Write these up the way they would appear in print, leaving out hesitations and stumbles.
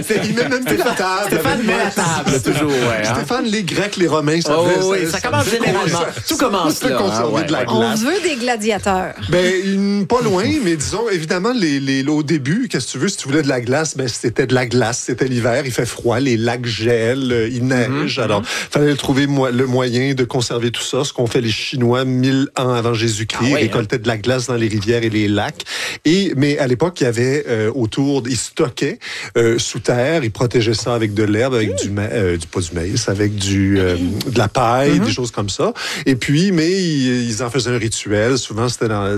Il met même plus la table. Stéphane met la table, toujours. Ouais, hein? Stéphane, les Grecs, les Romains, ça commence généralement. Tout commence là. Conserver de la glace. On veut des gladiateurs. Pas loin, mais disons, évidemment, au début, qu'est-ce que tu veux, si tu voulais de la glace, c'était de la glace, c'était l'hiver, il fait froid, les lacs gèlent, il neige. Alors, il fallait trouver le moyen de conserver tout ça, ce qu'ont fait les Chinois 1000 ans avant Jésus-Christ, ils récoltaient de la glace dans les rivières et les lacs. Mais à l'époque, il y avait ils stockaient sous terre, ils protégeaient ça avec de l'herbe, avec pas du maïs, avec de la paille, des choses comme ça. Et puis, mais ils en faisaient un rituel. Souvent, c'était dans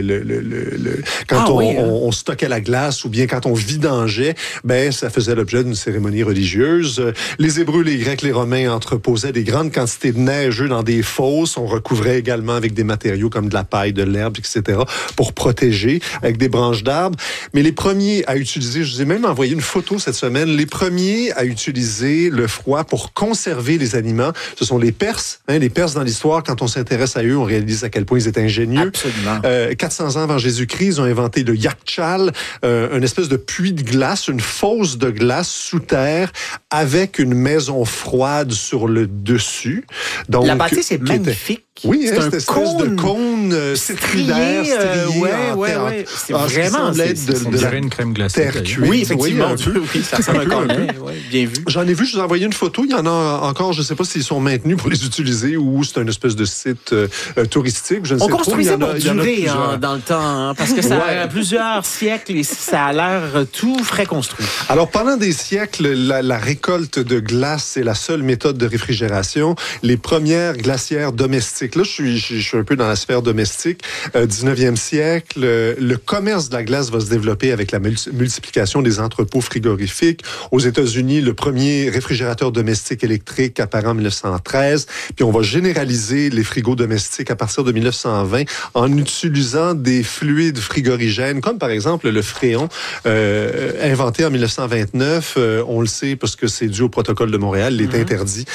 quand on stockait la glace ou bien quand on vidangeait, ça faisait l'objet d'une cérémonie religieuse. Les Hébreux, les Grecs, les Romains entreposaient des grandes quantités de neige dans des fosses. On recouvrait également avec des matériaux comme de la paille, de l'herbe, etc. pour protéger avec des branches d'arbres. Mais les premiers à utiliser, je vous ai même envoyé une photo cette semaine, les premiers à utiliser le froid pour conserver les aliments, ce sont les Perses. Les Perses, dans l'histoire, quand on s'intéresse à eux, on réalise à quel point ils étaient ingénieux. Absolument. 400 ans avant Jésus-Christ, ils ont inventé le yakchal, une espèce de puits de glace, une fosse de glace sous terre avec une maison froide sur le dessus. Donc, la bâtisse est magnifique. Oui, c'est une espèce de cône citrillaire, strié. C'est vraiment... On dirait une crème glacée. Terre cuite. Oui, effectivement. Oui, ça ressemble à un cornet. Bien vu. J'en ai vu, je vous ai envoyé une photo. Il y en a encore, je ne sais pas s'ils sont maintenus pour les utiliser ou c'est une espèce de site touristique. Je ne sais On construisait trop. pour durer dans le temps, parce que ça a plusieurs siècles et ça a l'air tout frais construit. Alors, pendant des siècles, la récolte de glace est la seule méthode de réfrigération. Les premières glacières domestiques, là, je suis un peu dans la sphère domestique. 19e siècle, le commerce de la glace va se développer avec la multiplication des entrepôts frigorifiques. Aux États-Unis, le premier réfrigérateur domestique électrique apparaît en 1913. Puis on va généraliser les frigos domestiques à partir de 1920 en utilisant des fluides frigorigènes, comme par exemple le Fréon, inventé en 1929. On le sait parce que c'est dû au protocole de Montréal. Il est interdit.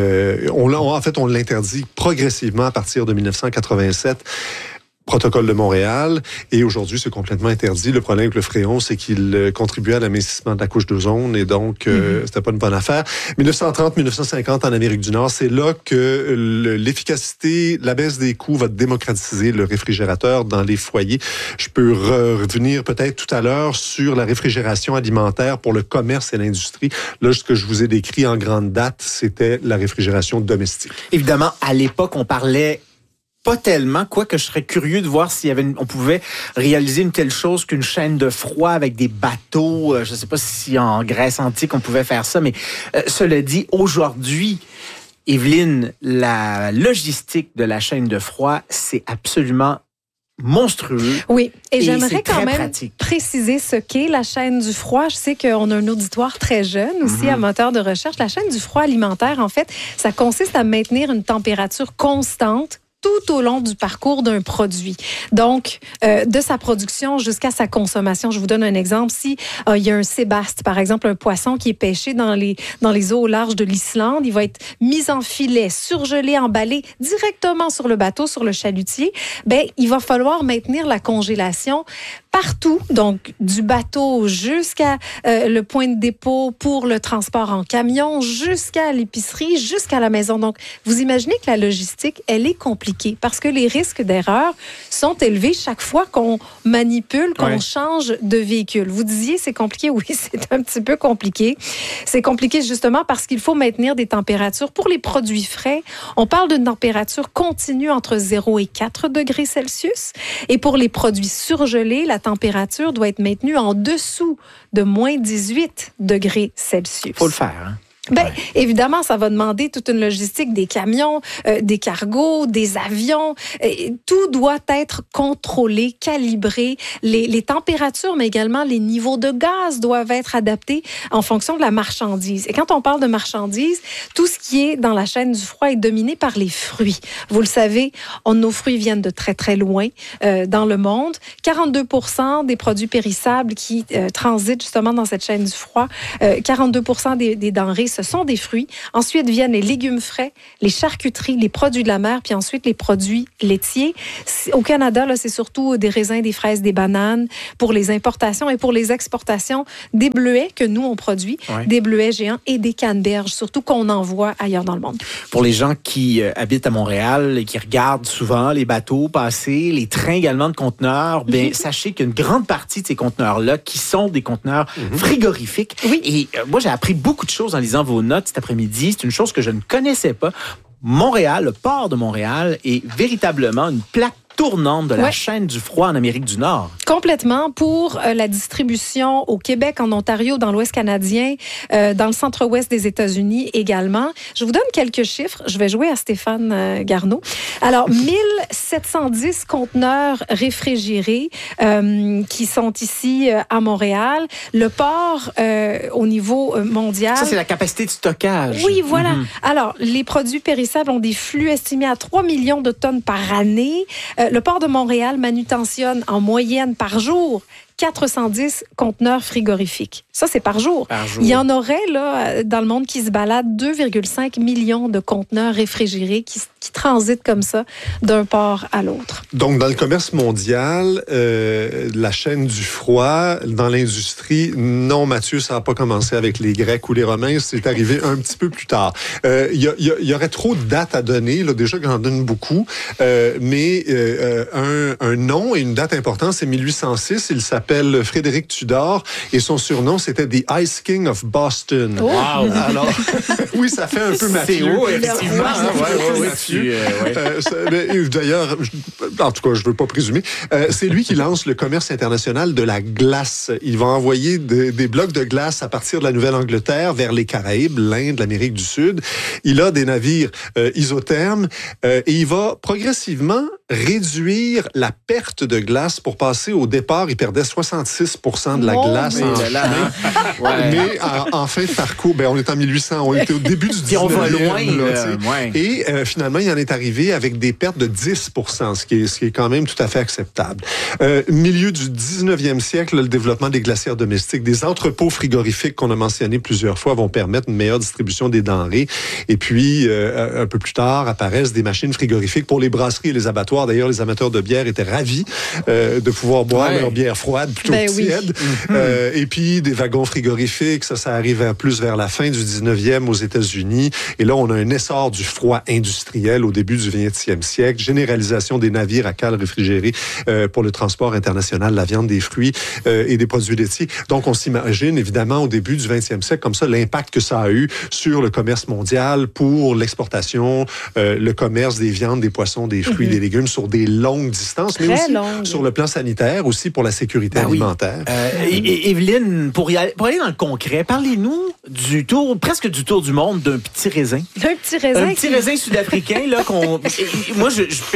On l'interdit progressivement à partir de 1987. Protocole de Montréal, et aujourd'hui, c'est complètement interdit. Le problème avec le Fréon, c'est qu'il contribuait à l'amincissement de la couche d'ozone, et donc, c'était pas une bonne affaire. 1930-1950, en Amérique du Nord, c'est là que l'efficacité, la baisse des coûts va démocratiser le réfrigérateur dans les foyers. Je peux revenir peut-être tout à l'heure sur la réfrigération alimentaire pour le commerce et l'industrie. Là, ce que je vous ai décrit en grande date, c'était la réfrigération domestique. Évidemment, à l'époque, on parlait pas tellement, quoique je serais curieux de voir on pouvait réaliser une telle chose qu'une chaîne de froid avec des bateaux. Je ne sais pas si en Grèce antique on pouvait faire ça, mais cela dit, aujourd'hui, Evelyne, la logistique de la chaîne de froid, c'est absolument monstrueux. Oui, et j'aimerais quand même pratique. Préciser ce qu'est la chaîne du froid. Je sais qu'on a un auditoire très jeune aussi, amateur de recherche. La chaîne du froid alimentaire, en fait, ça consiste à maintenir une température constante tout au long du parcours d'un produit. Donc, de sa production jusqu'à sa consommation. Je vous donne un exemple. Si il y a un sébaste, par exemple, un poisson qui est pêché dans les eaux au large de l'Islande, il va être mis en filet, surgelé, emballé directement sur le bateau, sur le chalutier. Il va falloir maintenir la congélation partout, donc du bateau jusqu'à le point de dépôt pour le transport en camion, jusqu'à l'épicerie, jusqu'à la maison. Donc, vous imaginez que la logistique, elle est compliquée parce que les risques d'erreur sont élevés chaque fois qu'on manipule, qu'on change de véhicule. Vous disiez, c'est compliqué. Oui, c'est un petit peu compliqué. C'est compliqué justement parce qu'il faut maintenir des températures. Pour les produits frais, on parle d'une température continue entre 0 et 4 degrés Celsius. Et pour les produits surgelés, la température doit être maintenue en dessous de moins 18 degrés Celsius. Faut le faire, hein? Évidemment, ça va demander toute une logistique, des camions, des cargos, des avions. Tout doit être contrôlé, calibré. Les températures, mais également les niveaux de gaz doivent être adaptés en fonction de la marchandise. Et quand on parle de marchandise, tout ce qui est dans la chaîne du froid est dominé par les fruits. Vous le savez, nos fruits viennent de très, très loin dans le monde. 42% des produits périssables qui transitent justement dans cette chaîne du froid, 42% des denrées, ce ce sont des fruits. Ensuite viennent les légumes frais, les charcuteries, les produits de la mer, puis ensuite les produits laitiers. Au Canada, là, c'est surtout des raisins, des fraises, des bananes pour les importations et pour les exportations, des bleuets que nous, on produit, des bleuets géants et des canneberges, surtout qu'on envoie ailleurs dans le monde. Pour les gens qui habitent à Montréal et qui regardent souvent les bateaux passer, les trains également de conteneurs, bien, sachez qu'il y a une grande partie de ces conteneurs-là qui sont des conteneurs frigorifiques. Oui. Et moi, j'ai appris beaucoup de choses en lisant vos notes cet après-midi. C'est une chose que je ne connaissais pas. Montréal, le port de Montréal, est véritablement une plaque tournante de la chaîne du froid en Amérique du Nord. Complètement. Pour la distribution au Québec, en Ontario, dans l'Ouest canadien, dans le centre-ouest des États-Unis également. Je vous donne quelques chiffres. Je vais jouer à Stéphane Garneau. Alors, 1710 conteneurs réfrigérés qui sont ici à Montréal. Le port au niveau mondial... Ça, c'est la capacité de stockage. Oui, voilà. Alors, les produits périssables ont des flux estimés à 3 millions de tonnes par année. Le port de Montréal manutentionne en moyenne par jour 410 conteneurs frigorifiques. Ça, c'est par jour. Il y en aurait là, dans le monde qui se balade 2,5 millions de conteneurs réfrigérés qui transitent comme ça d'un port à l'autre. Donc, dans le commerce mondial, la chaîne du froid, dans l'industrie, non, Mathieu, ça n'a pas commencé avec les Grecs ou les Romains, c'est arrivé un petit peu plus tard. Il y aurait trop de dates à donner, là, déjà que j'en donne beaucoup, mais un nom et une date importante, c'est 1806, il s'appelle Frédéric Tudor et son surnom, c'était The Ice King of Boston. Wow! Alors, oui, ça fait un peu Mathieu. C'est haut, effectivement. D'ailleurs, en tout cas, je ne veux pas présumer, c'est lui qui lance le commerce international de la glace. Il va envoyer des blocs de glace à partir de la Nouvelle-Angleterre vers les Caraïbes, l'Inde, l'Amérique du Sud. Il a des navires isothermes et il va progressivement réduire la perte de glace pour passer au départ. Il perdait 66% de la glace en chemin. Mais en fin de parcours, on est en 1800, on était au début du 19e. On va loin. Et finalement, il en est arrivé avec des pertes de 10%, ce qui est quand même tout à fait acceptable. Milieu du 19e siècle, le développement des glacières domestiques, des entrepôts frigorifiques qu'on a mentionnés plusieurs fois vont permettre une meilleure distribution des denrées. Et puis, un peu plus tard, apparaissent des machines frigorifiques pour les brasseries et les abattoirs. D'ailleurs, les amateurs de bière étaient ravis de pouvoir boire leur bière froide plutôt tiède. Et puis, des wagons frigorifiques, ça arrive plus vers la fin du 19e aux États-Unis. Et là, on a un essor du froid industriel au début du 20e siècle, généralisation des navires à cale réfrigérés pour le transport international, la viande, des fruits et des produits laitiers. Donc, on s'imagine, évidemment, au début du 20e siècle, comme ça, l'impact que ça a eu sur le commerce mondial pour l'exportation, le commerce des viandes, des poissons, des fruits, des légumes sur des longues distances, mais aussi sur le plan sanitaire, aussi pour la sécurité alimentaire. Evelyne, pour aller dans le concret, parlez-nous presque du tour du monde d'un petit raisin. D'un petit raisin? Un petit raisin sud-africain, là, moi,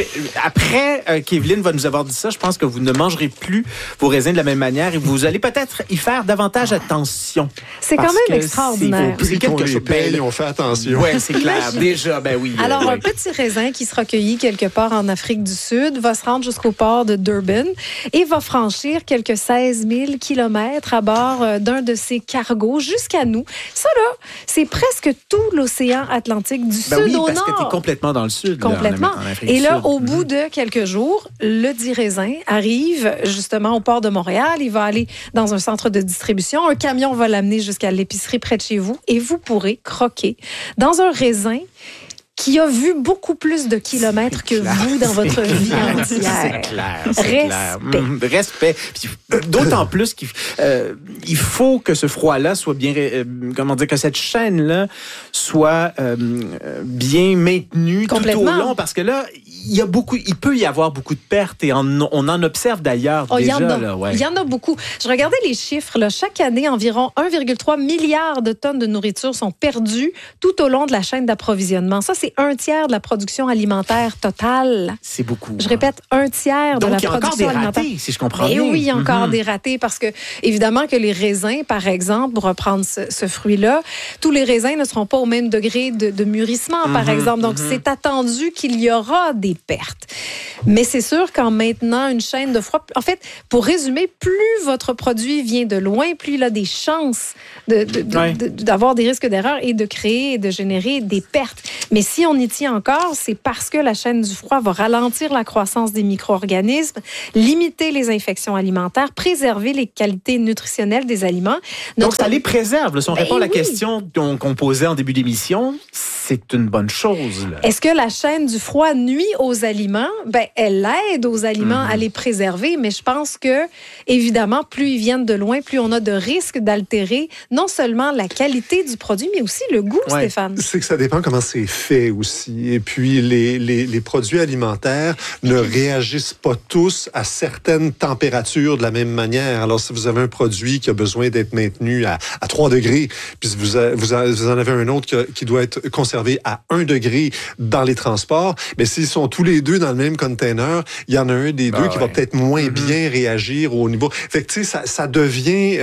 après qu'Evelyne va nous avoir dit ça, je pense que vous ne mangerez plus vos raisins de la même manière et vous allez peut-être y faire davantage attention. C'est quand même extraordinaire. C'est quelque chose. On fait attention. Oui, c'est clair. Déjà, oui. Alors, un petit raisin qui sera cueilli quelque part en Afrique du Sud va se rendre jusqu'au port de Durban et va franchir quelques 16 000 kilomètres à bord d'un de ces cargos jusqu'à nous. Ça, là, c'est presque tout l'océan Atlantique du sud au nord. Parce que tu es complètement dans le sud. Complètement. Et là, au bout de quelques jours, le dit raisin arrive justement au port de Montréal. Il va aller dans un centre de distribution. Un camion va l'amener jusqu'à l'épicerie près de chez vous et vous pourrez croquer dans un raisin qui a vu beaucoup plus de kilomètres que vous dans votre vie entière. C'est clair. Respect. D'autant plus qu'il faut que ce froid-là soit bien... que cette chaîne-là soit bien maintenue tout au long, parce que là, il peut y avoir beaucoup de pertes et on en observe d'ailleurs déjà. Il y en a beaucoup. Je regardais les chiffres. Là. Chaque année, environ 1,3 milliard de tonnes de nourriture sont perdues tout au long de la chaîne d'approvisionnement. Ça, c'est 1/3 de la production alimentaire totale. C'est beaucoup. Je répète, 1/3 de la production alimentaire. Donc, il y a encore des ratés, si je comprends bien. Et oui, il y a encore des ratés parce que, évidemment, que les raisins, par exemple, pour reprendre ce fruit-là, tous les raisins ne seront pas au même degré de mûrissement, par exemple. Donc, c'est attendu qu'il y aura des pertes. Mais c'est sûr qu'en maintenant une chaîne de froid, en fait, pour résumer, plus votre produit vient de loin, plus il a des chances d'avoir des risques d'erreur et de créer et de générer des pertes. Mais si on y tient encore, c'est parce que la chaîne du froid va ralentir la croissance des micro-organismes, limiter les infections alimentaires, préserver les qualités nutritionnelles des aliments. Donc, ça les préserve. Là. Si on répond à la question qu'on posait en début d'émission, c'est une bonne chose. Là. Est-ce que la chaîne du froid nuit aux aliments? Elle aide aux aliments à les préserver, mais je pense que, évidemment, plus ils viennent de loin, plus on a de risques d'altérer non seulement la qualité du produit, mais aussi le goût, Stéphane. C'est que ça dépend comment c'est fait aussi. Et puis, les produits alimentaires ne réagissent pas tous à certaines températures de la même manière. Alors, si vous avez un produit qui a besoin d'être maintenu à 3 degrés, puis vous en avez un autre qui doit être conservé à 1 degré dans les transports, mais s'ils sont tous les deux dans le même container, il y en a un des deux qui va peut-être moins bien réagir au niveau... Fait que, tu sais, ça devient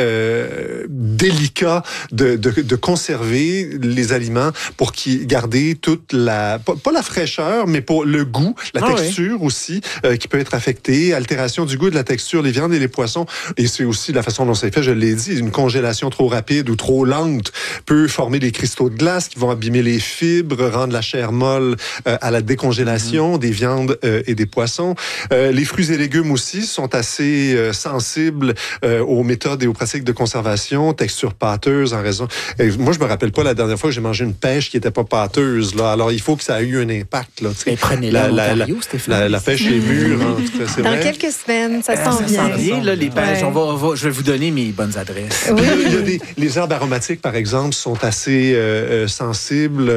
délicat de conserver les aliments pour garder toute la... Pas la fraîcheur, mais pour le goût, la texture aussi, qui peut être affectée, altération du goût et de la texture, les viandes et les poissons. Et c'est aussi la façon dont c'est fait, je l'ai dit, une congélation trop rapide ou trop lente peut former des cristaux de glace qui vont abîmer les fibres, rendre la chair molle à la décongélation des viandes et des poissons. Les fruits et légumes aussi sont assez sensibles aux méthodes et aux pratiques de conservation, texture pâteuse en raison... Et moi, je me rappelle pas la dernière fois que j'ai mangé une pêche qui était pas pâteuse. Là. Alors, il faut que ça ait eu un impact. Là, mais prenez-la en Ontario, Stéphane. La pêche est mûre. C'est dans vrai. quelques semaines, ça s'en vient. Ça vient, là, les pêches. Je vais vous donner mes bonnes adresses. Oui. Il y a les herbes aromatiques, par exemple, sont assez sensibles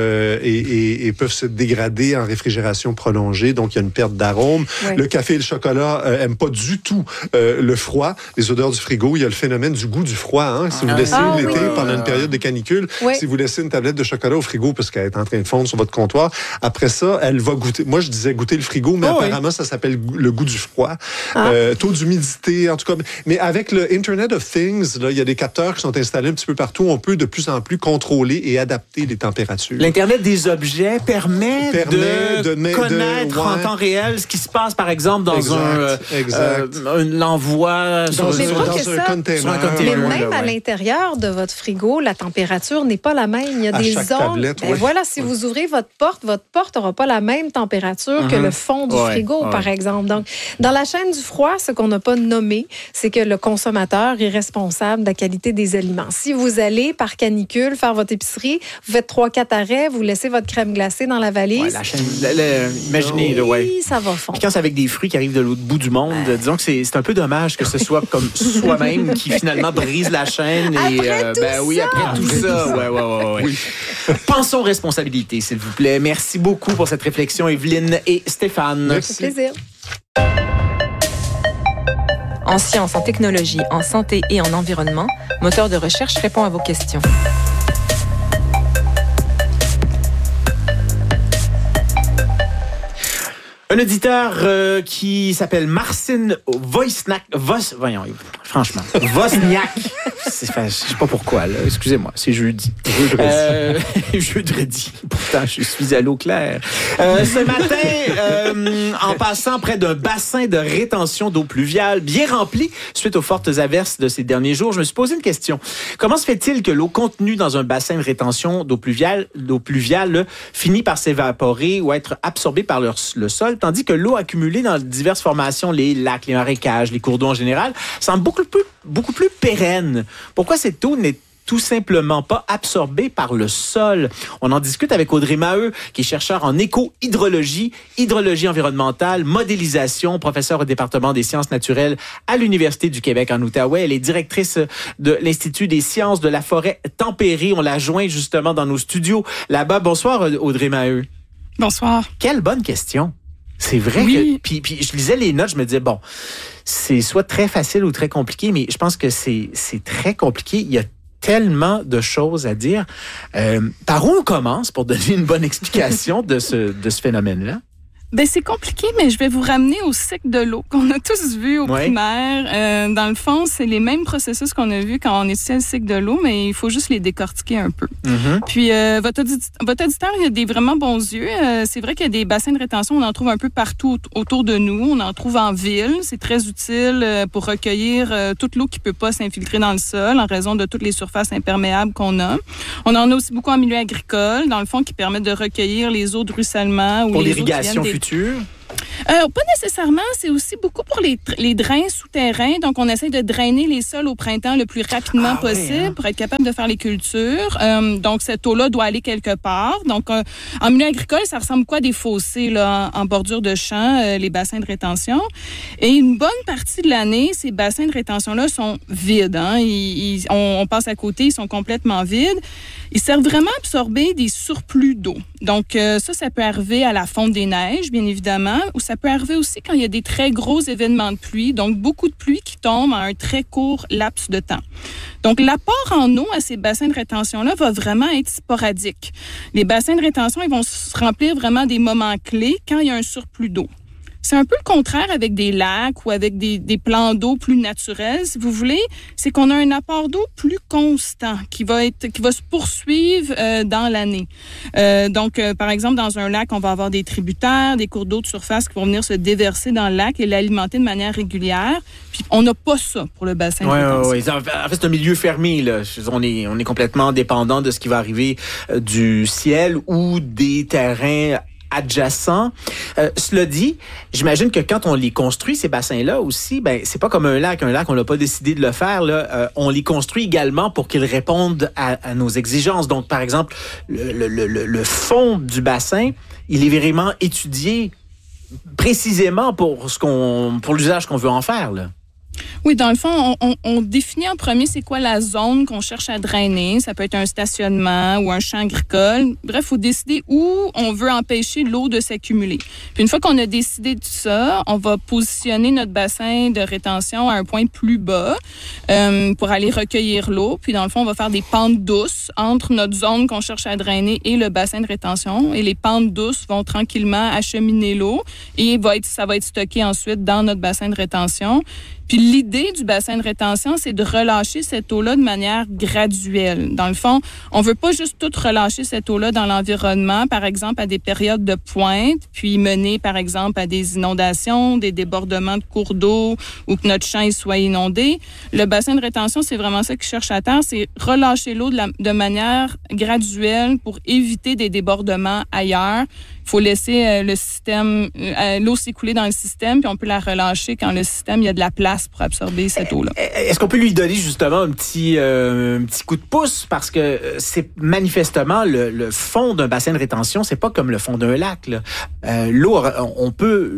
et peuvent se dégrader en réfrigération prolongée. Donc, il y a une perte d'arôme. Ouais. Le café et le chocolat n'aiment pas du tout le froid, les odeurs du frigo. Il y a le phénomène du goût du froid. Hein? Si vous laissez l'été pendant une période de canicule, si vous laissez une tablette de chocolat au frigo parce qu'elle est en train de fondre sur votre comptoir, après ça, elle va goûter. Moi, je disais goûter le frigo, mais apparemment, ça s'appelle le goût du froid. Taux d'humidité, en tout cas. Mais avec le Internet of Things, là, il y a des capteurs qui sont installés un petit peu partout. On peut de plus en plus contrôler et adapter les températures. L'Internet des objets permet de connaître en temps réel ce qui se passe, par exemple, dans l'envoi dans un container. Mais même à l'intérieur de votre frigo, la température n'est pas la même. Il y a des zones. Tablette, voilà, si vous ouvrez votre porte n'aura pas la même température que le fond du frigo, par exemple. Donc, dans la chaîne du froid, ce qu'on n'a pas nommé, c'est que le consommateur est responsable de la qualité des aliments. Si vous allez, par canicule, faire votre épicerie, vous faites 3-4 arrêts, vous laissez votre crème glacée dans la valise. La chaîne, imaginez, ça va fondre. Puis quand c'est avec des fruits qui arrivent de l'autre bout du monde, disons que c'est un peu dommage que ce soit comme soi-même qui finalement brise la chaîne. Après tout ça. Oui. Pensons responsabilité, s'il vous plaît. Merci beaucoup pour cette réflexion, Evelyne et Stéphane. Merci. C'est plaisir. En sciences, en technologie, en santé et en environnement, Moteur de recherche répond à vos questions. Un auditeur qui s'appelle Marcin Wozniak. Je sais pas pourquoi, là. Excusez-moi, c'est jeudi. Jeudi. Pourtant, je suis à l'eau claire. Ce matin, en passant près d'un bassin de rétention d'eau pluviale bien rempli suite aux fortes averses de ces derniers jours, je me suis posé une question. Comment se fait-il que l'eau contenue dans un bassin de rétention d'eau pluviale finit par s'évaporer ou être absorbée par le sol, tandis que l'eau accumulée dans diverses formations, les lacs, les marécages, les cours d'eau en général, semble beaucoup plus pérenne? Pourquoi cette eau n'est tout simplement pas absorbée par le sol? On en discute avec Audrey Maheu, qui est chercheur en éco-hydrologie, hydrologie environnementale, modélisation, professeure au département des sciences naturelles à l'Université du Québec en Outaouais. Elle est directrice de l'Institut des sciences de la forêt tempérée. On l'a joint justement dans nos studios là-bas. Bonsoir, Audrey Maheu. Bonsoir. Quelle bonne question. C'est vrai que... Puis je lisais les notes, je me disais, bon, c'est soit très facile ou très compliqué, mais je pense que c'est très compliqué. Il y a tellement de choses à dire. Par où on commence pour donner une bonne explication de ce phénomène-là? Ben c'est compliqué, mais je vais vous ramener au cycle de l'eau qu'on a tous vu au primaire. Dans le fond, c'est les mêmes processus qu'on a vus quand on étudiait le cycle de l'eau, mais il faut juste les décortiquer un peu. Mm-hmm. Puis votre auditeur, il a des vraiment bons yeux. C'est vrai qu'il y a des bassins de rétention, on en trouve un peu partout autour de nous. On en trouve en ville. C'est très utile pour recueillir toute l'eau qui peut pas s'infiltrer dans le sol en raison de toutes les surfaces imperméables qu'on a. On en a aussi beaucoup en milieu agricole, dans le fond, qui permettent de recueillir les eaux de ruissellement ou pour les l'irrigation eaux qui viennent future? Pas nécessairement. C'est aussi beaucoup pour les drains souterrains. Donc, on essaie de drainer les sols au printemps le plus rapidement possible pour être capable de faire les cultures. Donc, cette eau-là doit aller quelque part. Donc, en milieu agricole, ça ressemble quoi à des fossés là, en bordure de champs, les bassins de rétention. Et une bonne partie de l'année, ces bassins de rétention-là sont vides. Hein? On passe à côté, ils sont complètement vides. Ils servent vraiment à absorber des surplus d'eau. Donc, ça peut arriver à la fonte des neiges, bien évidemment, ou ça peut arriver aussi quand il y a des très gros événements de pluie, donc beaucoup de pluie qui tombe en un très court laps de temps. Donc, l'apport en eau à ces bassins de rétention-là va vraiment être sporadique. Les bassins de rétention, ils vont se remplir vraiment des moments clés quand il y a un surplus d'eau. C'est un peu le contraire avec des lacs ou avec des plans d'eau plus naturels, si vous voulez. C'est qu'on a un apport d'eau plus constant qui va se poursuivre dans l'année. Donc, par exemple, dans un lac, on va avoir des tributaires, des cours d'eau de surface qui vont venir se déverser dans le lac et l'alimenter de manière régulière. Puis, on n'a pas ça pour le bassin de rétention. Oui. En fait, c'est un milieu fermé. Là. On est complètement dépendant de ce qui va arriver du ciel ou des terrains adjacents. Cela dit, j'imagine que quand on les construit, ces bassins-là aussi, ben c'est pas comme un lac. Un lac, on n'a pas décidé de le faire. Là. On les construit également pour qu'ils répondent à nos exigences. Donc, par exemple, le fond du bassin, il est vraiment étudié précisément pour l'usage qu'on veut en faire, là. Oui, dans le fond, on définit en premier c'est quoi la zone qu'on cherche à drainer. Ça peut être un stationnement ou un champ agricole. Bref, il faut décider où on veut empêcher l'eau de s'accumuler. Puis une fois qu'on a décidé de ça, on va positionner notre bassin de rétention à un point plus bas pour aller recueillir l'eau. Puis dans le fond, on va faire des pentes douces entre notre zone qu'on cherche à drainer et le bassin de rétention. Et les pentes douces vont tranquillement acheminer l'eau et ça va être stocké ensuite dans notre bassin de rétention. Puis l'idée du bassin de rétention, c'est de relâcher cette eau-là de manière graduelle. Dans le fond, on veut pas juste tout relâcher cette eau-là dans l'environnement, par exemple à des périodes de pointe, puis mener par exemple à des inondations, des débordements de cours d'eau ou que notre champ soit inondé. Le bassin de rétention, c'est vraiment ça qu'il cherche à faire, c'est relâcher l'eau de manière graduelle pour éviter des débordements ailleurs. Il faut laisser le système, l'eau s'écouler dans le système, puis on peut la relâcher quand le système, il y a de la place pour absorber cette eau-là. Est-ce qu'on peut lui donner justement un petit coup de pouce? Parce que c'est manifestement le fond d'un bassin de rétention, c'est pas comme le fond d'un lac, là. L'eau, on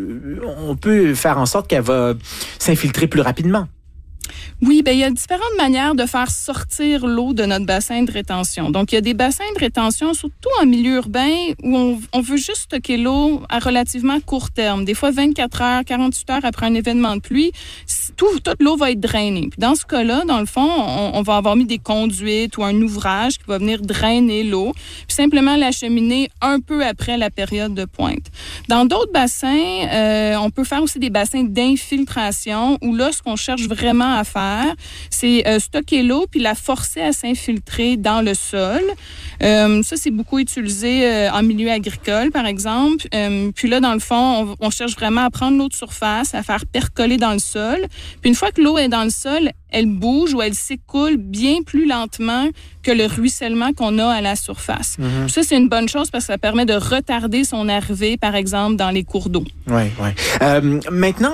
peut faire en sorte qu'elle va s'infiltrer plus rapidement. Oui, il y a différentes manières de faire sortir l'eau de notre bassin de rétention. Donc, il y a des bassins de rétention, surtout en milieu urbain, où on veut juste stocker l'eau à relativement court terme. Des fois, 24 heures, 48 heures après un événement de pluie, toute l'eau va être drainée. Puis dans ce cas-là, dans le fond, on va avoir mis des conduites ou un ouvrage qui va venir drainer l'eau, puis simplement l'acheminer un peu après la période de pointe. Dans d'autres bassins, on peut faire aussi des bassins d'infiltration, où là, ce qu'on cherche vraiment à faire, c'est stocker l'eau puis la forcer à s'infiltrer dans le sol. Ça, c'est beaucoup utilisé en milieu agricole, par exemple. Puis là, dans le fond, on cherche vraiment à prendre l'eau de surface, à faire percoler dans le sol. Puis une fois que l'eau est dans le sol, elle bouge ou elle s'écoule bien plus lentement que le ruissellement qu'on a à la surface. Mm-hmm. Ça, c'est une bonne chose parce que ça permet de retarder son arrivée, par exemple, dans les cours d'eau. Oui. Maintenant,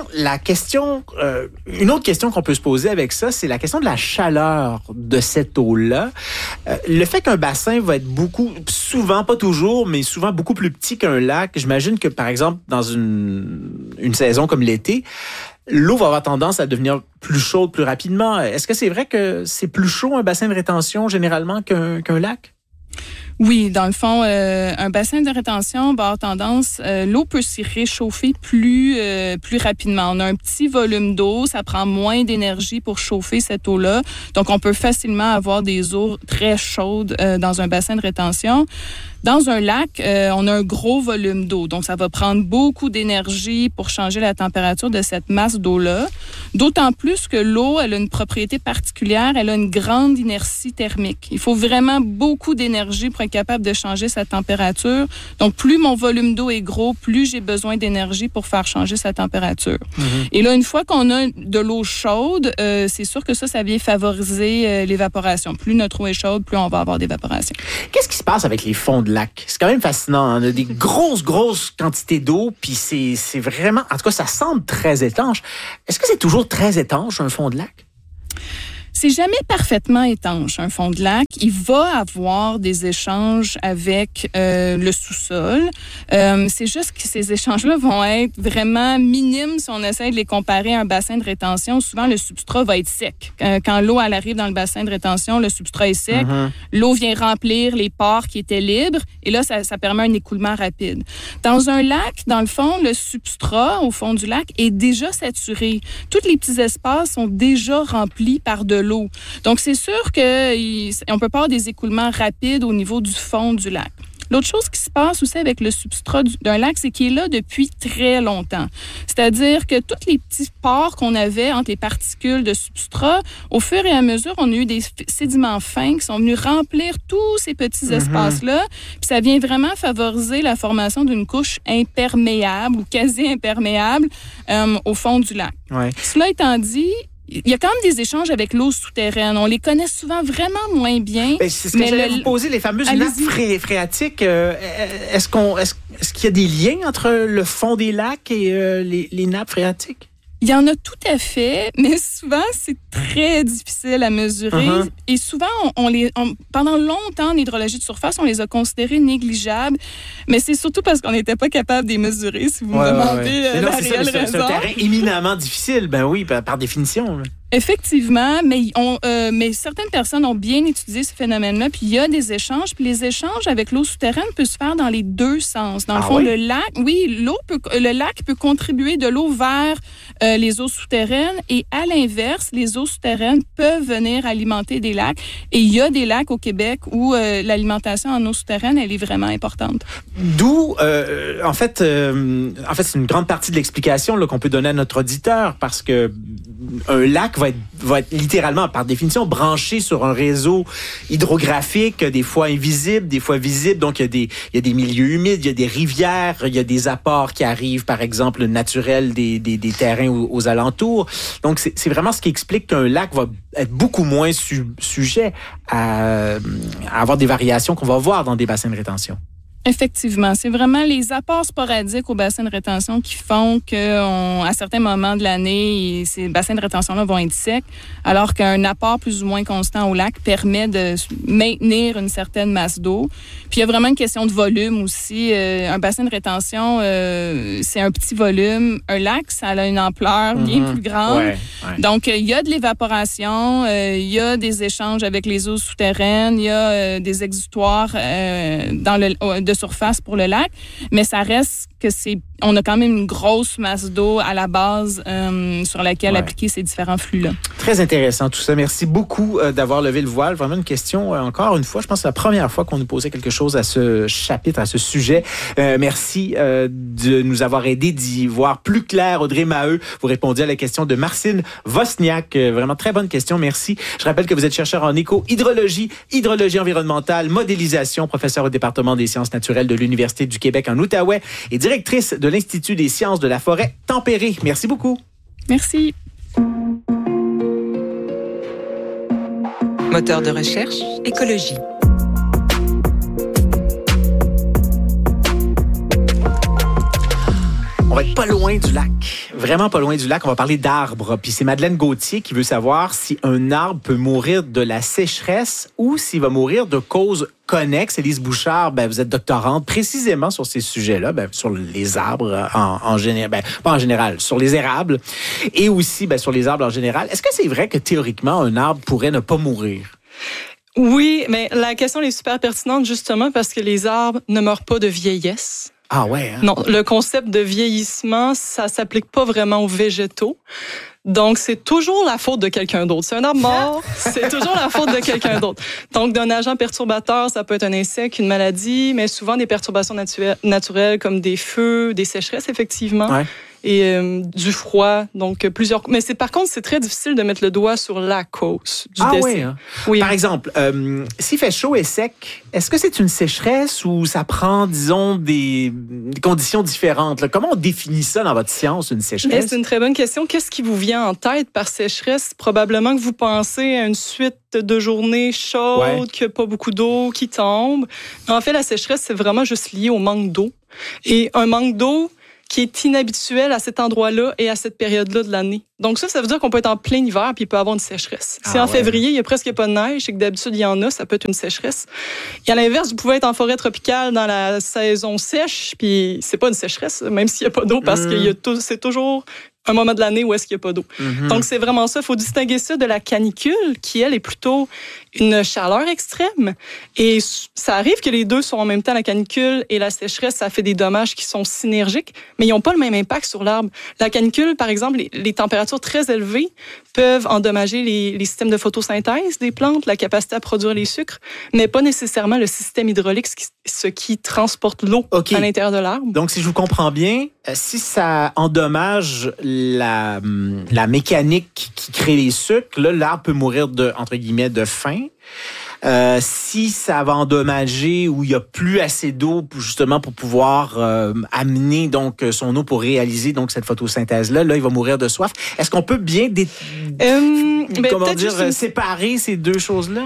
une autre question qu'on peut se poser avec ça, c'est la question de la chaleur de cette eau-là. Le fait qu'un bassin va être souvent, pas toujours, mais souvent beaucoup plus petit qu'un lac, j'imagine que, par exemple, dans une saison comme l'été, l'eau va avoir tendance à devenir plus chaude plus rapidement. Est-ce que c'est vrai que c'est plus chaud un bassin de rétention généralement qu'un lac? Oui, dans le fond, un bassin de rétention va avoir tendance, l'eau peut s'y réchauffer plus rapidement. On a un petit volume d'eau, ça prend moins d'énergie pour chauffer cette eau-là. Donc, on peut facilement avoir des eaux très chaudes dans un bassin de rétention. Dans un lac, on a un gros volume d'eau, donc ça va prendre beaucoup d'énergie pour changer la température de cette masse d'eau-là. D'autant plus que l'eau, elle a une propriété particulière, elle a une grande inertie thermique. Il faut vraiment beaucoup d'énergie pour être capable de changer sa température. Donc, plus mon volume d'eau est gros, plus j'ai besoin d'énergie pour faire changer sa température. Et là, une fois qu'on a de l'eau chaude, c'est sûr que ça vient favoriser l'évaporation. Plus notre eau est chaude, plus on va avoir d'évaporation. Qu'est-ce qui se passe avec les fonds de lac? C'est quand même fascinant. Hein? On a des grosses quantités d'eau, puis c'est vraiment... En tout cas, ça semble très étanche. Est-ce que c'est toujours très étanche, un fond de lac? C'est jamais parfaitement étanche, un fond de lac. Il va avoir des échanges avec le sous-sol. C'est juste que ces échanges-là vont être vraiment minimes si on essaie de les comparer à un bassin de rétention. Souvent, le substrat va être sec. Quand l'eau elle arrive dans le bassin de rétention, le substrat est sec. L'eau vient remplir les pores qui étaient libres et là, ça permet un écoulement rapide. Dans un lac, dans le fond, le substrat au fond du lac est déjà saturé. Tous les petits espaces sont déjà remplis par de l'eau. Donc, c'est sûr qu'on peut pas avoir des écoulements rapides au niveau du fond du lac. L'autre chose qui se passe aussi avec le substrat d'un lac, c'est qu'il est là depuis très longtemps. C'est-à-dire que tous les petits pores qu'on avait entre les particules de substrat, au fur et à mesure, on a eu des sédiments fins qui sont venus remplir tous ces petits espaces-là. Puis ça vient vraiment favoriser la formation d'une couche imperméable ou quasi imperméable au fond du lac. Ouais. Cela étant dit, il y a quand même des échanges avec l'eau souterraine. On les connaît souvent vraiment moins bien. Ben, c'est ce que j'allais vous poser, les fameuses nappes phréatiques. Est-ce qu'il y a des liens entre le fond des lacs et les nappes phréatiques? Il y en a tout à fait, mais souvent, c'est très difficile à mesurer. Et souvent, pendant longtemps, en hydrologie de surface, on les a considérés négligeables. Mais c'est surtout parce qu'on n'était pas capable de les mesurer, si vous me demandez la réelle raison. C'est un terrain éminemment difficile, ben oui, par définition. Là. Effectivement, mais certaines personnes ont bien étudié ce phénomène-là, puis il y a des échanges, puis les échanges avec l'eau souterraine peuvent se faire dans les deux sens. Dans le fond, le lac peut contribuer de l'eau vers les eaux souterraines, et à l'inverse, les eaux souterraines peuvent venir alimenter des lacs. Et il y a des lacs au Québec où l'alimentation en eau souterraine, elle est vraiment importante. D'où, en fait, c'est une grande partie de l'explication là, qu'on peut donner à notre auditeur, parce que un lac va être littéralement, par définition, branché sur un réseau hydrographique, des fois invisible, des fois visible. Donc, il y a des milieux humides, il y a des rivières, il y a des apports qui arrivent, par exemple, naturels des terrains aux alentours. Donc, c'est vraiment ce qui explique qu'un lac va être beaucoup moins sujet à avoir des variations qu'on va voir dans des bassins de rétention. Effectivement, c'est vraiment les apports sporadiques au bassin de rétention qui font qu'à certains moments de l'année, ces bassins de rétention-là vont être secs, alors qu'un apport plus ou moins constant au lac permet de maintenir une certaine masse d'eau. Puis il y a vraiment une question de volume aussi. Un bassin de rétention, c'est un petit volume. Un lac, ça a une ampleur bien plus grande. Ouais. Donc, il y a de l'évaporation, il y a des échanges avec les eaux souterraines, il y a des exutoires de surface pour le lac, mais ça reste que on a quand même une grosse masse d'eau à la base sur laquelle appliquer ces différents flux-là. Très intéressant tout ça. Merci beaucoup d'avoir levé le voile. Vraiment une question, encore une fois, je pense que c'est la première fois qu'on nous posait quelque chose à ce chapitre, à ce sujet. Merci de nous avoir aidé d'y voir plus clair. Audrey Maheu, vous répondiez à la question de Marcine Vosniak. Vraiment très bonne question, merci. Je rappelle que vous êtes chercheur en éco-hydrologie, hydrologie environnementale, modélisation, professeur au département des sciences naturelles de l'Université du Québec en Outaouais et directrice de l'Institut des sciences de la forêt tempérée. Merci beaucoup. Merci. Moteur de recherche, écologie. On va être pas loin du lac. Vraiment pas loin du lac. On va parler d'arbres. Puis c'est Madeleine Gauthier qui veut savoir si un arbre peut mourir de la sécheresse ou s'il va mourir de causes connexes. Élise Bouchard, vous êtes doctorante précisément sur ces sujets-là, sur les arbres en général, pas en général, sur les érables et aussi sur les arbres en général. Est-ce que c'est vrai que théoriquement, un arbre pourrait ne pas mourir? Oui, mais la question est super pertinente justement parce que les arbres ne meurent pas de vieillesse. Ah ouais, hein? Non, le concept de vieillissement, ça s'applique pas vraiment aux végétaux. Donc, c'est toujours la faute de quelqu'un d'autre. C'est un arbre mort, c'est toujours la faute de quelqu'un d'autre. Donc, d'un agent perturbateur, ça peut être un insecte, une maladie, mais souvent des perturbations naturelles comme des feux, des sécheresses, effectivement. Ouais. Et du froid, donc plusieurs. Mais par contre, c'est très difficile de mettre le doigt sur la cause du décès. Oui, hein? Oui. Par exemple, s'il fait chaud et sec, est-ce que c'est une sécheresse ou ça prend, disons, des conditions différentes? Là? Comment on définit ça dans votre science, une sécheresse? C'est une très bonne question. Qu'est-ce qui vous vient en tête par sécheresse? Probablement que vous pensez à une suite de journées chaudes, qu'il n'y a pas beaucoup d'eau qui tombe. En fait, la sécheresse, c'est vraiment juste lié au manque d'eau. Et un manque d'eau qui est inhabituel à cet endroit-là et à cette période-là de l'année. Donc ça veut dire qu'on peut être en plein hiver puis il peut y avoir une sécheresse. Si en février, il n'y a presque pas de neige et que d'habitude, il y en a, ça peut être une sécheresse. Et à l'inverse, vous pouvez être en forêt tropicale dans la saison sèche puis c'est pas une sécheresse, même s'il n'y a pas d'eau, parce que c'est toujours un moment de l'année où est-ce qu'il n'y a pas d'eau. Donc, c'est vraiment ça. Il faut distinguer ça de la canicule, qui, elle, est plutôt une chaleur extrême. Et ça arrive que les deux sont en même temps, la canicule et la sécheresse, ça fait des dommages qui sont synergiques, mais ils n'ont pas le même impact sur l'arbre. La canicule, par exemple, les températures très élevées peuvent endommager les systèmes de photosynthèse des plantes, la capacité à produire les sucres, mais pas nécessairement le système hydraulique, ce qui transporte l'eau à l'intérieur de l'arbre. Donc, si je vous comprends bien, si ça endommage la mécanique qui crée les sucres, là, l'arbre peut mourir entre guillemets, de faim. Si ça va endommager ou il n'y a plus assez d'eau justement pour pouvoir amener donc son eau pour réaliser donc cette photosynthèse-là, il va mourir de soif. Est-ce qu'on peut bien séparer ces deux choses-là?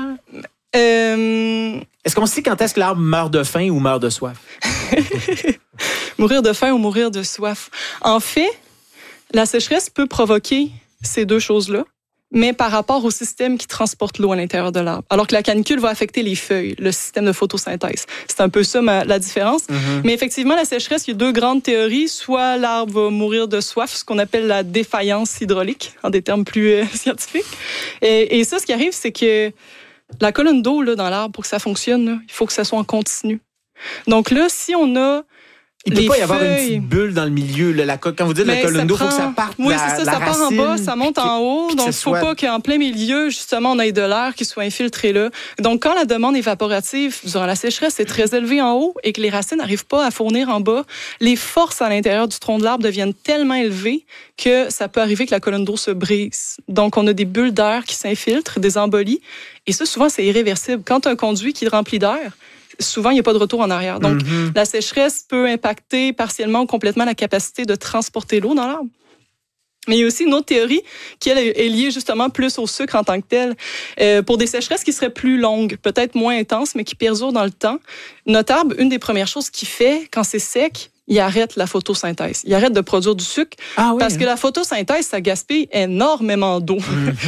Est-ce qu'on sait quand est-ce que l'arbre meurt de faim ou meurt de soif? Mourir de faim ou mourir de soif. En fait, la sécheresse peut provoquer ces deux choses-là, mais par rapport au système qui transporte l'eau à l'intérieur de l'arbre. Alors que la canicule va affecter les feuilles, le système de photosynthèse. C'est un peu ça la différence. Mais effectivement, la sécheresse, il y a deux grandes théories. Soit l'arbre va mourir de soif, ce qu'on appelle la défaillance hydraulique, en des termes plus scientifiques. Et ça, ce qui arrive, c'est que la colonne d'eau là, dans l'arbre, pour que ça fonctionne, là, il faut que ça soit en continu. Donc là, si on a il peut pas y avoir une petite bulle dans le milieu. Quand vous dites la colonne d'eau, il faut que ça parte Oui, c'est ça. Ça part en bas, ça monte en haut. Donc, il ne faut pas qu'en plein milieu, justement, on ait de l'air qui soit infiltré là. Donc, quand la demande évaporative durant la sécheresse est très élevée en haut et que les racines n'arrivent pas à fournir en bas, les forces à l'intérieur du tronc de l'arbre deviennent tellement élevées que ça peut arriver que la colonne d'eau se brise. Donc, on a des bulles d'air qui s'infiltrent, des embolies. Et ça, souvent, c'est irréversible. Quand un conduit qui est rempli d'air, souvent, il n'y a pas de retour en arrière. Donc, la sécheresse peut impacter partiellement ou complètement la capacité de transporter l'eau dans l'arbre. Mais il y a aussi une autre théorie qui, elle, est liée justement plus au sucre en tant que tel. Pour des sécheresses qui seraient plus longues, peut-être moins intenses, mais qui perdurent dans le temps, notre arbre, une des premières choses qu'il fait quand c'est sec, il arrête la photosynthèse. Il arrête de produire du sucre parce que la photosynthèse, ça gaspille énormément d'eau.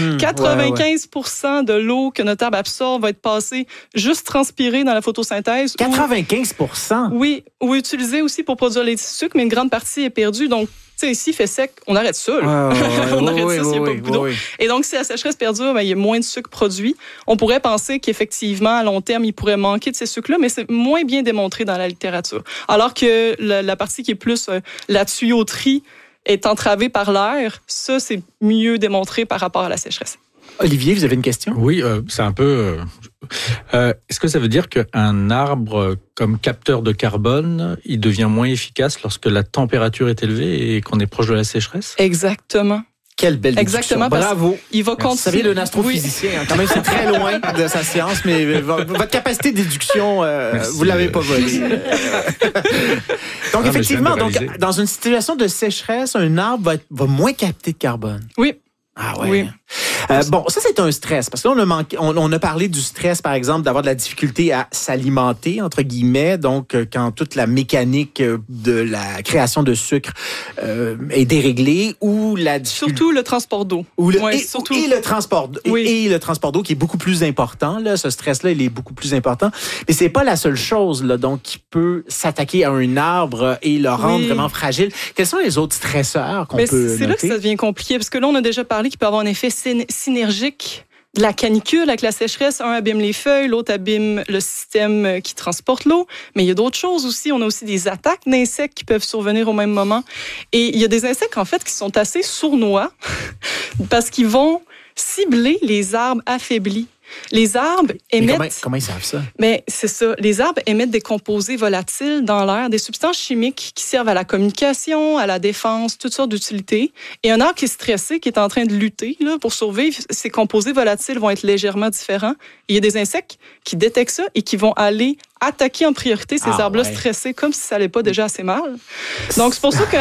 95% de l'eau que notre arbre absorbe va être passée juste transpirée dans la photosynthèse. 95%? Oui, ou utilisée aussi pour produire les sucres, mais une grande partie est perdue. Donc, tu sais, ici, il fait sec, on arrête ça. On arrête ça s'il n'y a pas beaucoup d'eau. Et donc, si la sécheresse perdure, il y a moins de sucre produit. On pourrait penser qu'effectivement, à long terme, il pourrait manquer de ces sucres-là, mais c'est moins bien démontré dans la littérature. Alors que la partie qui est plus la tuyauterie est entravée par l'air, ça, c'est mieux démontré par rapport à la sécheresse. Olivier, vous avez une question? Oui, c'est un peu... est-ce que ça veut dire qu'un arbre comme capteur de carbone, il devient moins efficace lorsque la température est élevée et qu'on est proche de la sécheresse? Exactement. Quelle belle déduction. Exactement. Bravo. Il va continuer. Vous savez, un astrophysicien, quand même, c'est très loin de sa science, mais votre capacité de déduction, vous l'avez pas volée. Donc, effectivement, dans une situation de sécheresse, un arbre va moins capter de carbone. Oui. Ah ouais. Oui. Bon, ça, c'est un stress. Parce que là, on a parlé du stress, par exemple, d'avoir de la difficulté à s'alimenter, entre guillemets. Donc, quand toute la mécanique de la création de sucre est déréglée, ou surtout le transport d'eau. Et le transport d'eau qui est beaucoup plus important. Là, ce stress-là, il est beaucoup plus important. Mais c'est pas la seule chose là, donc, qui peut s'attaquer à un arbre et le rendre vraiment fragile. Quels sont les autres stresseurs qu'on peut noter? C'est là que ça devient compliqué. Parce que là, on a déjà parlé qu'il peut avoir un effet synergique de la canicule avec la sécheresse. Un abîme les feuilles, l'autre abîme le système qui transporte l'eau. Mais il y a d'autres choses aussi. On a aussi des attaques d'insectes qui peuvent survenir au même moment. Et il y a des insectes, en fait, qui sont assez sournois parce qu'ils vont cibler les arbres affaiblis. Les arbres émettent... Comment ils savent ça? Mais c'est ça. Les arbres émettent des composés volatiles dans l'air, des substances chimiques qui servent à la communication, à la défense, toutes sortes d'utilités. Et un arbre qui est stressé, qui est en train de lutter là, pour survivre, ces composés volatiles vont être légèrement différents. Et il y a des insectes qui détectent ça et qui vont aller attaquer en priorité ces arbres-là stressés, comme si ça n'allait pas déjà assez mal. Donc, c'est pour ça que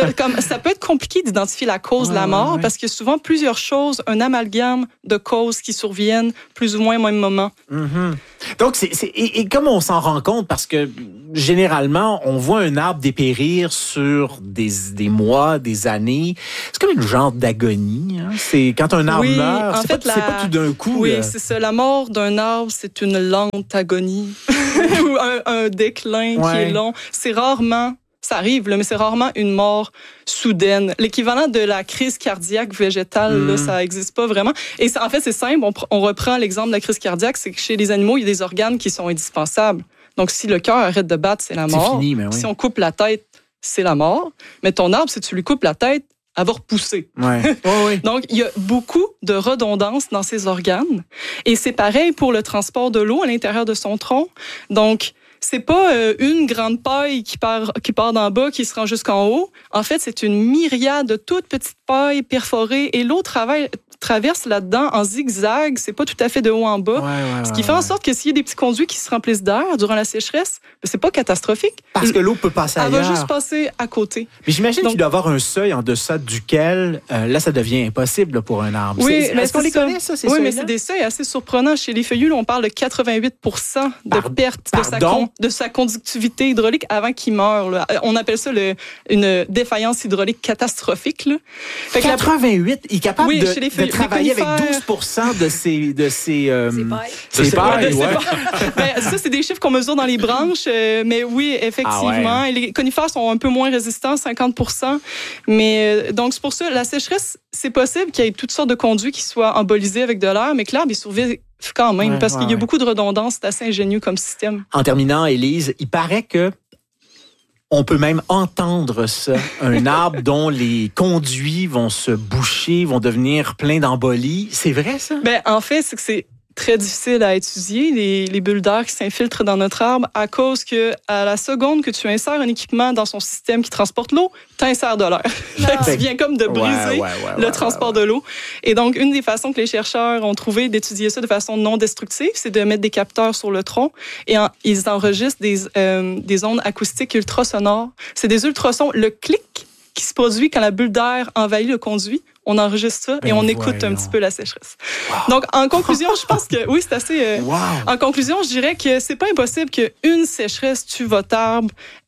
ça peut être compliqué d'identifier la cause de la mort, parce qu'il y a souvent plusieurs choses, un amalgame de causes qui surviennent plus ou moins au même moment. Mm-hmm. Donc, et comme on s'en rend compte, parce que généralement, on voit un arbre dépérir sur des mois, des années. C'est comme un genre d'agonie. Hein? C'est quand un arbre meurt, c'est pas tout d'un coup. Oui, c'est ça. La mort d'un arbre, c'est une lente agonie. Ou un déclin qui est long. C'est rarement, ça arrive, là, mais c'est rarement une mort soudaine. L'équivalent de la crise cardiaque végétale, là, ça n'existe pas vraiment. Et en fait, c'est simple. On reprend l'exemple de la crise cardiaque, c'est que chez les animaux, il y a des organes qui sont indispensables. Donc, si le cœur arrête de battre, c'est la mort. C'est fini, mais oui. Si on coupe la tête, c'est la mort. Mais ton arbre, si tu lui coupes la tête, elle va repousser. Ouais. Donc, il y a beaucoup de redondance dans ses organes. Et c'est pareil pour le transport de l'eau à l'intérieur de son tronc. Donc, c'est pas une grande paille qui part d'en bas, qui se rend jusqu'en haut. En fait, c'est une myriade de toutes petites pailles perforées et l'eau traverse là-dedans en zigzag. C'est pas tout à fait de haut en bas. Ce qui fait en sorte que s'il y a des petits conduits qui se remplissent d'air durant la sécheresse, c'est pas catastrophique. Parce que l'eau peut passer ailleurs. Elle va juste passer à côté. Mais j'imagine qu'il doit y avoir un seuil en deçà duquel, là, ça devient impossible là, pour un arbre. Oui, est-ce qu'on les connaît, ça, ces seuils-là? Oui, mais c'est des seuils assez surprenants. Chez les feuillus, on parle de 88% de perte de sa conductivité hydraulique avant qu'il meure. Là. On appelle ça une défaillance hydraulique catastrophique. Là. Fait 88, il est capable de travailler avec 12% de ses pailles. Ça, c'est des chiffres qu'on mesure dans les branches. Mais oui, effectivement. Et les conifères sont un peu moins résistants, 50%. Mais donc, c'est pour ça, la sécheresse, c'est possible qu'il y ait toutes sortes de conduits qui soient embolisés avec de l'air, mais que l'arbre, il survive quand même, parce qu'il y a beaucoup de redondance. C'est assez ingénieux comme système. En terminant, Élise, il paraît que on peut même entendre ça. Un arbre dont les conduits vont se boucher, vont devenir pleins d'embolies. C'est vrai, ça? En fait, c'est que c'est très difficile à étudier, les bulles d'air qui s'infiltrent dans notre arbre, à cause que à la seconde que tu insères un équipement dans son système qui transporte l'eau, tu insères de l'air. Tu viens comme de briser le transport de l'eau. Et donc, une des façons que les chercheurs ont trouvé d'étudier ça de façon non destructive, c'est de mettre des capteurs sur le tronc et ils enregistrent des ondes acoustiques ultrasonores. C'est des ultrasons. Le clic qui se produit quand la bulle d'air envahit le conduit, on enregistre ça et on écoute un petit peu la sécheresse. Donc, en conclusion, je pense que oui, c'est assez... En conclusion, je dirais que c'est pas impossible qu'une sécheresse tue votre arbre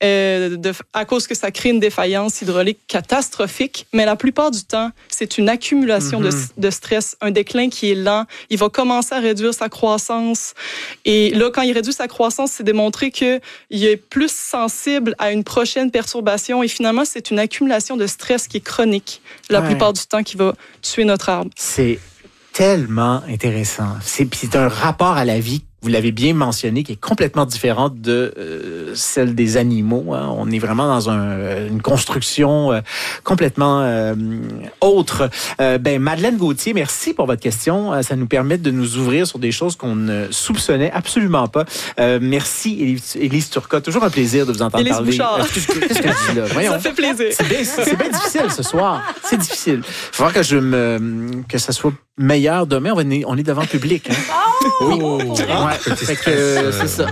à cause que ça crée une défaillance hydraulique catastrophique, mais la plupart du temps, c'est une accumulation de stress, un déclin qui est lent. Il va commencer à réduire sa croissance. Et là, quand il réduit sa croissance, c'est démontré qu'il est plus sensible à une prochaine perturbation. Et finalement, c'est une accumulation de stress qui est chronique la plupart du temps qui va tuer notre arbre. C'est tellement intéressant. C'est un rapport à la vie, vous l'avez bien mentionné, qui est complètement différent de celle des animaux. Hein. On est vraiment dans une construction complètement autre. Madeleine Gauthier, merci pour votre question. Ça nous permet de nous ouvrir sur des choses qu'on ne soupçonnait absolument pas. Merci, Élise Turcotte. Toujours un plaisir de vous entendre parler. Élise Bouchard. Qu'est-ce que je dis là? Voyons. Ça fait plaisir. C'est bien difficile ce soir. C'est difficile. Il va falloir que ça soit meilleur demain. On est devant le public. Hein? Oh! Oui. Fait que c'est ça.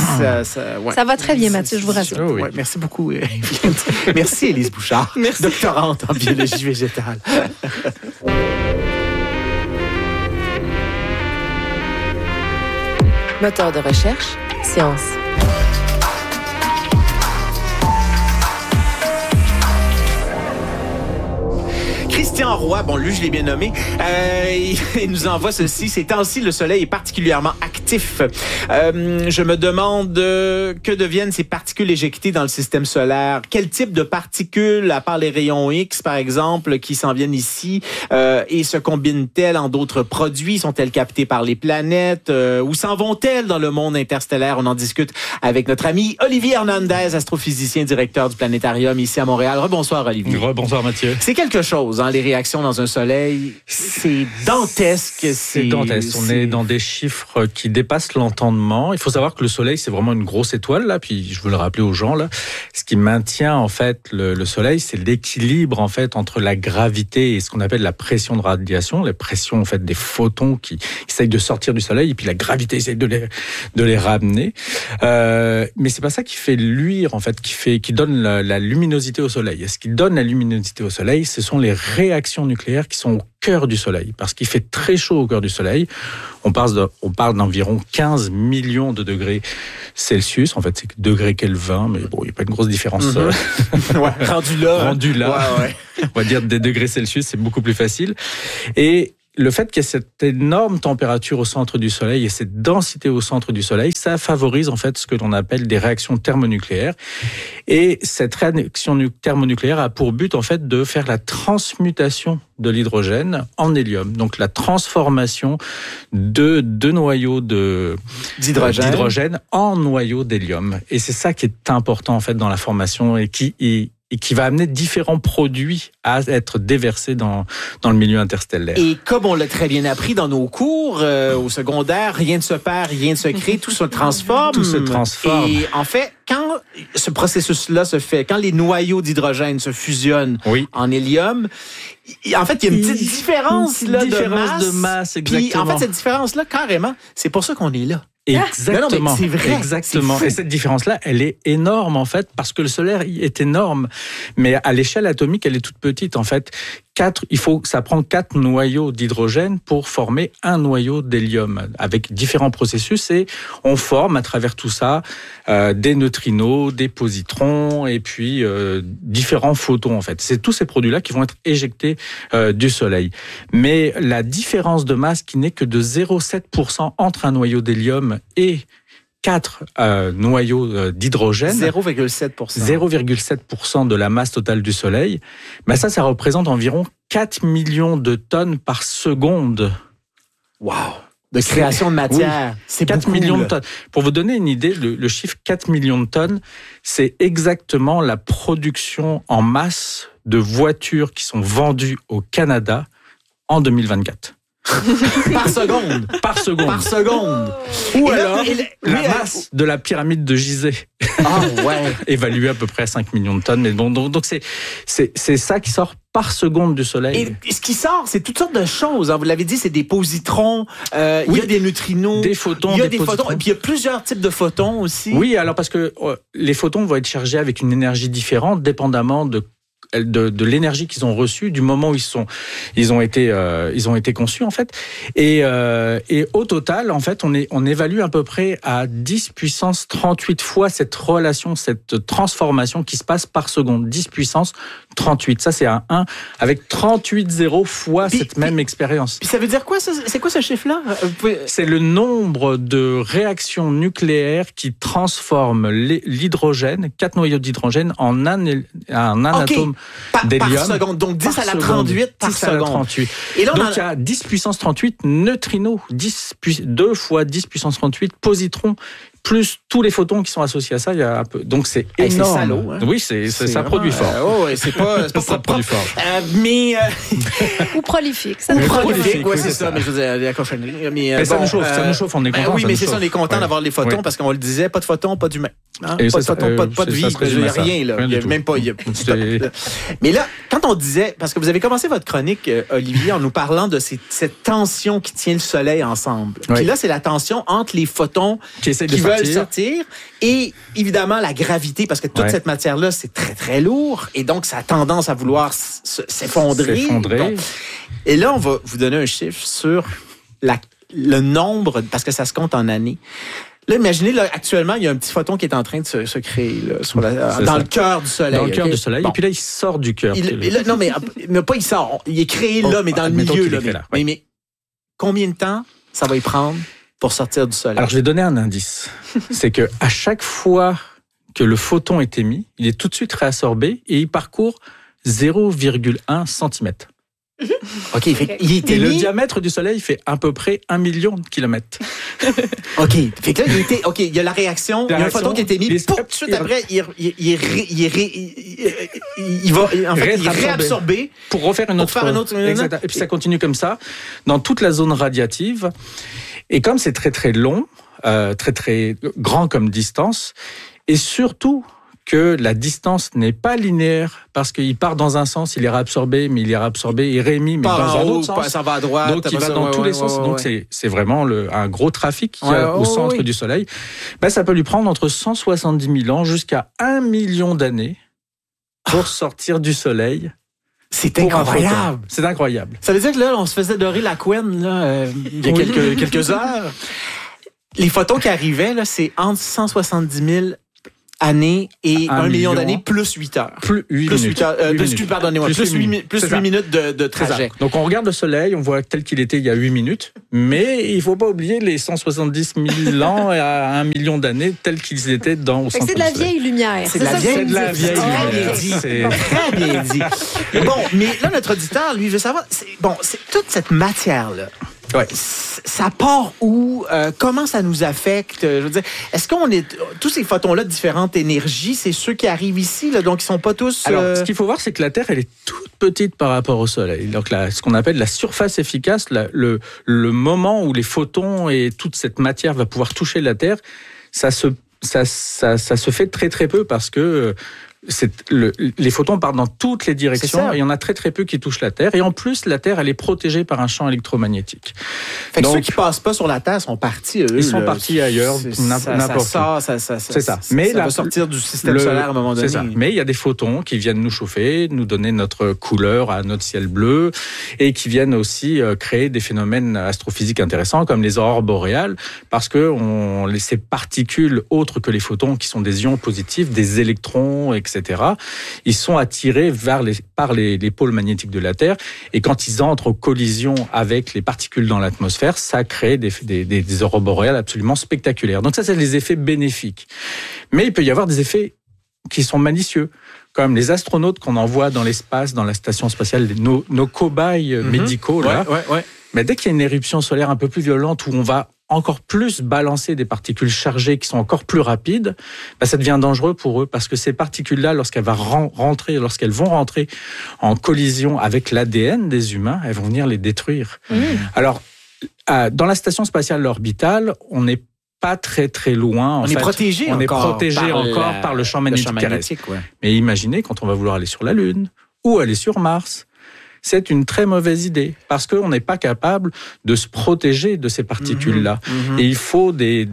Ça va très bien, Mathieu, je vous rassure. Oui. Merci beaucoup. Merci, Élise Bouchard, doctorante en biologie végétale. Moteur de recherche, science. Christian Roy, lui je l'ai bien nommé, il nous envoie ceci. Ces temps-ci, le soleil est particulièrement actif actif. Je me demande que deviennent ces particules éjectées dans le système solaire. Quel type de particules, à part les rayons X, par exemple, qui s'en viennent ici, et se combinent-elles en d'autres produits? Sont-elles captées par les planètes? Où s'en vont-elles dans le monde interstellaire? On en discute avec notre ami Olivier Hernandez, astrophysicien, directeur du planétarium ici à Montréal. Rebonsoir, Olivier. Rebonsoir, Mathieu. C'est quelque chose, hein, les réactions dans un soleil. C'est dantesque. C'est dantesque. On est dans des chiffres qui dépassent l'entendement. Il faut savoir que le soleil, c'est vraiment une grosse étoile, là. Puis, je veux le rappeler aux gens, là. Ce qui maintient, en fait, le soleil, c'est l'équilibre, en fait, entre la gravité et ce qu'on appelle la pression de radiation. La pression, en fait, des photons qui essayent de sortir du soleil. Et puis, la gravité essaye de les ramener. Mais c'est pas ça qui fait luire, en fait, qui donne la luminosité au soleil. Et ce qui donne la luminosité au soleil, ce sont les réactions nucléaires qui sont au cœur du soleil. Parce qu'il fait très chaud au cœur du soleil. On parle d'environ 15 millions de degrés Celsius. En fait, c'est degrés Kelvin, mais bon, il n'y a pas une grosse différence. Ouais, rendu là. Ouais. On va dire des degrés Celsius, c'est beaucoup plus facile. Et le fait qu'il y ait cette énorme température au centre du Soleil et cette densité au centre du Soleil, ça favorise en fait ce que l'on appelle des réactions thermonucléaires. Et cette réaction thermonucléaire a pour but en fait de faire la transmutation de l'hydrogène en hélium. Donc la transformation de deux noyaux d'hydrogène en noyaux d'hélium. Et c'est ça qui est important en fait dans la formation et qui va amener différents produits à être déversés dans le milieu interstellaire. Et comme on l'a très bien appris dans nos cours au secondaire, rien ne se perd, rien ne se crée, tout se transforme. Tout se transforme. Et en fait, quand ce processus-là se fait, quand les noyaux d'hydrogène se fusionnent en hélium, en fait, il y a une petite différence de masse. Exactement. Puis, en fait, cette différence-là, carrément, c'est pour ça qu'on est là. Exactement. Non, mais c'est vrai. Exactement. Et cette différence-là, elle est énorme, en fait, parce que le Soleil est énorme. Mais à l'échelle atomique, elle est toute petite, en fait. Ça prend 4 noyaux d'hydrogène pour former un noyau d'hélium avec différents processus et on forme à travers tout ça des neutrinos, des positrons et puis différents photons en fait. C'est tous ces produits-là qui vont être éjectés du Soleil. Mais la différence de masse qui n'est que de 0,7% entre un noyau d'hélium et 4 noyaux d'hydrogène. 0,7% de la masse totale du Soleil. Mais ça représente environ 4 millions de tonnes par seconde. Wow! De création de matière. Oui, c'est 4 beaucoup, millions là. de tonnes. Pour vous donner une idée, le chiffre 4 millions de tonnes, c'est exactement la production en masse de voitures qui sont vendues au Canada en 2024. Par seconde. Ou Et alors, là, la masse de la pyramide de Gizeh. Ah ouais. Évaluée à peu près à 5 millions de tonnes. Mais bon, donc c'est ça qui sort par seconde du Soleil. Et ce qui sort, c'est toutes sortes de choses. Vous l'avez dit, c'est des positrons, il y a des neutrinos, des photons, il y a des photons, et puis il y a plusieurs types de photons aussi. Oui, alors parce que les photons vont être chargés avec une énergie différente, dépendamment de l'énergie qu'ils ont reçue du moment où ils ont été conçus en fait et au total en fait on évalue à peu près à 10 puissance 38 fois cette relation, cette transformation qui se passe par seconde. 10 puissance 38, ça c'est un 1 avec 38 zéros fois cette même expérience. Puis ça veut dire quoi ça? C'est quoi ce chiffre-là? C'est le nombre de réactions nucléaires qui transforment l'hydrogène, 4 noyaux d'hydrogène en un atome d'hélium. Par seconde, donc 10 à la 38 par seconde. 38. Et là, donc il y a 10 puissance 38 neutrinos, 2 fois 10 puissance 38 positrons, plus tous les photons qui sont associés à ça, il y a un peu. Donc c'est énorme. C'est salaud, hein? Oui, ça produit fort. C'est pas ça produit fort. Mais ou prolifique. Ça prolifique, ouais, c'est ça. Mais je veux dire, la cochonnerie. Mais ça nous chauffe, on est content. Oui, mais c'est ça, on est content d'avoir les photons parce qu'on le disait, pas de photons, pas d'humains. Pas de photons, pas de vie. Il n'y a rien là. Il n'y a même pas. Mais là, quand on disait, parce que vous avez commencé votre chronique, Olivier, en nous parlant de cette tension qui tient le Soleil ensemble. Puis là, c'est la tension entre les photons qui veulent sortir et évidemment la gravité, parce que toute cette matière-là, c'est très, très lourd et donc ça a tendance à vouloir s'effondrer. Donc, et là, on va vous donner un chiffre sur le nombre, parce que ça se compte en années. Là, imaginez, là, actuellement, il y a un petit photon qui est en train de se créer là, dans le cœur du Soleil. Dans le cœur du Soleil. Bon. Et puis là, il sort du cœur. Non, mais pas il sort. Il est créé là, mais dans le milieu. Mais combien de temps ça va y prendre pour sortir du soleil? Alors, je vais donner un indice. C'est que à chaque fois que le photon est émis, il est tout de suite réabsorbé et il parcourt 0,1 cm. OK, il est Et le émis. diamètre du soleil fait à peu près 1 million de kilomètres. OK. Fait que là, il y a la réaction. Il y a un photon qui est émis. Tout de suite après, il va réabsorber. Pour refaire une autre. Exact. Et puis ça continue comme ça dans toute la zone radiative. Et comme c'est très très long, très très grand comme distance, et surtout que la distance n'est pas linéaire parce qu'il part dans un sens, il est réabsorbé, mais il est réabsorbé et réémis, mais dans un autre sens. Ça va à droite. Donc il va dans tous les sens. Donc c'est vraiment un gros trafic qu'il y a au centre du Soleil. Ben, ça peut lui prendre entre 170 000 ans jusqu'à 1 million d'années pour sortir du Soleil. C'est incroyable. C'est incroyable. Ça veut dire que là, on se faisait dorer la couenne là, il y a quelques heures. Les photons qui arrivaient, là, c'est entre 170 000 années et 1 million d'années plus 8 heures. Plus 8 minutes. Pardonnez-moi, plus 8 minutes de trajet. Donc on regarde le Soleil, on voit tel qu'il était il y a 8 minutes, mais il ne faut pas oublier les 170 000 ans à 1 million d'années tels qu'ils étaient au centre du Soleil. C'est de la vieille lumière. C'est de la vieille lumière. Très bien dit. Bon, mais là, notre auditeur, lui, veut savoir, c'est toute cette matière-là. Ouais. Ça part où? Comment ça nous affecte? Je veux dire, est-ce qu'on est... Tous ces photons-là de différentes énergies, c'est ceux qui arrivent ici, là, donc ils sont pas tous... Alors, ce qu'il faut voir, c'est que la Terre, elle est toute petite par rapport au Soleil. Donc, ce qu'on appelle la surface efficace, le moment où les photons et toute cette matière va pouvoir toucher la Terre, ça se fait très très peu parce que... les photons partent dans toutes les directions et il y en a très très peu qui touchent la Terre. Et en plus, la Terre, elle est protégée par un champ électromagnétique. Fait que ceux qui passent pas sur la Terre sont partis, eux. Ils sont partis ailleurs, n'importe où. C'est ça. Mais ça va sortir du système solaire à un moment donné. C'est ça. Mais il y a des photons qui viennent nous chauffer, nous donner notre couleur à notre ciel bleu et qui viennent aussi créer des phénomènes astrophysiques intéressants comme les aurores boréales parce que ces particules autres que les photons qui sont des ions positifs, des électrons, etc., ils sont attirés par les pôles magnétiques de la Terre et quand ils entrent en collision avec les particules dans l'atmosphère, ça crée des aurores boréales absolument spectaculaires. Donc ça, c'est les effets bénéfiques. Mais il peut y avoir des effets qui sont malicieux, comme les astronautes qu'on envoie dans l'espace, dans la station spatiale, nos cobayes médicaux. Là. Mais dès qu'il y a une éruption solaire un peu plus violente où on va encore plus balancer des particules chargées qui sont encore plus rapides, ça devient dangereux pour eux parce que ces particules-là, lorsqu'elles vont rentrer en collision avec l'ADN des humains, elles vont venir les détruire. Alors, dans la station spatiale orbitale, on n'est pas très très loin. On est protégé encore par le champ magnétique terrestre. Mais imaginez quand on va vouloir aller sur la Lune ou aller sur Mars. C'est une très mauvaise idée parce qu'on n'est pas capable de se protéger de ces particules-là. Et il faut des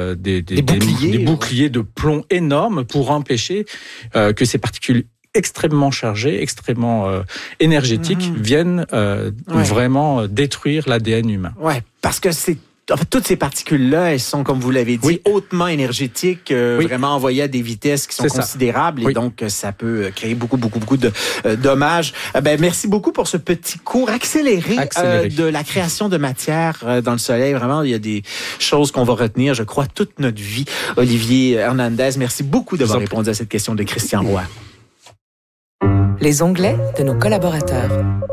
boucliers de plomb énormes pour empêcher que ces particules extrêmement chargées, extrêmement énergétiques viennent vraiment détruire l'ADN humain. Ouais, parce que toutes ces particules-là, elles sont, comme vous l'avez dit, hautement énergétiques, vraiment envoyées à des vitesses qui sont considérables. Et donc, ça peut créer beaucoup de dommages. Merci beaucoup pour ce petit cours accéléré. De la création de matière dans le Soleil. Vraiment, il y a des choses qu'on va retenir, je crois, toute notre vie. Olivier Hernandez, merci beaucoup d'avoir répondu à cette question de Christian Roy. Les onglets de nos collaborateurs.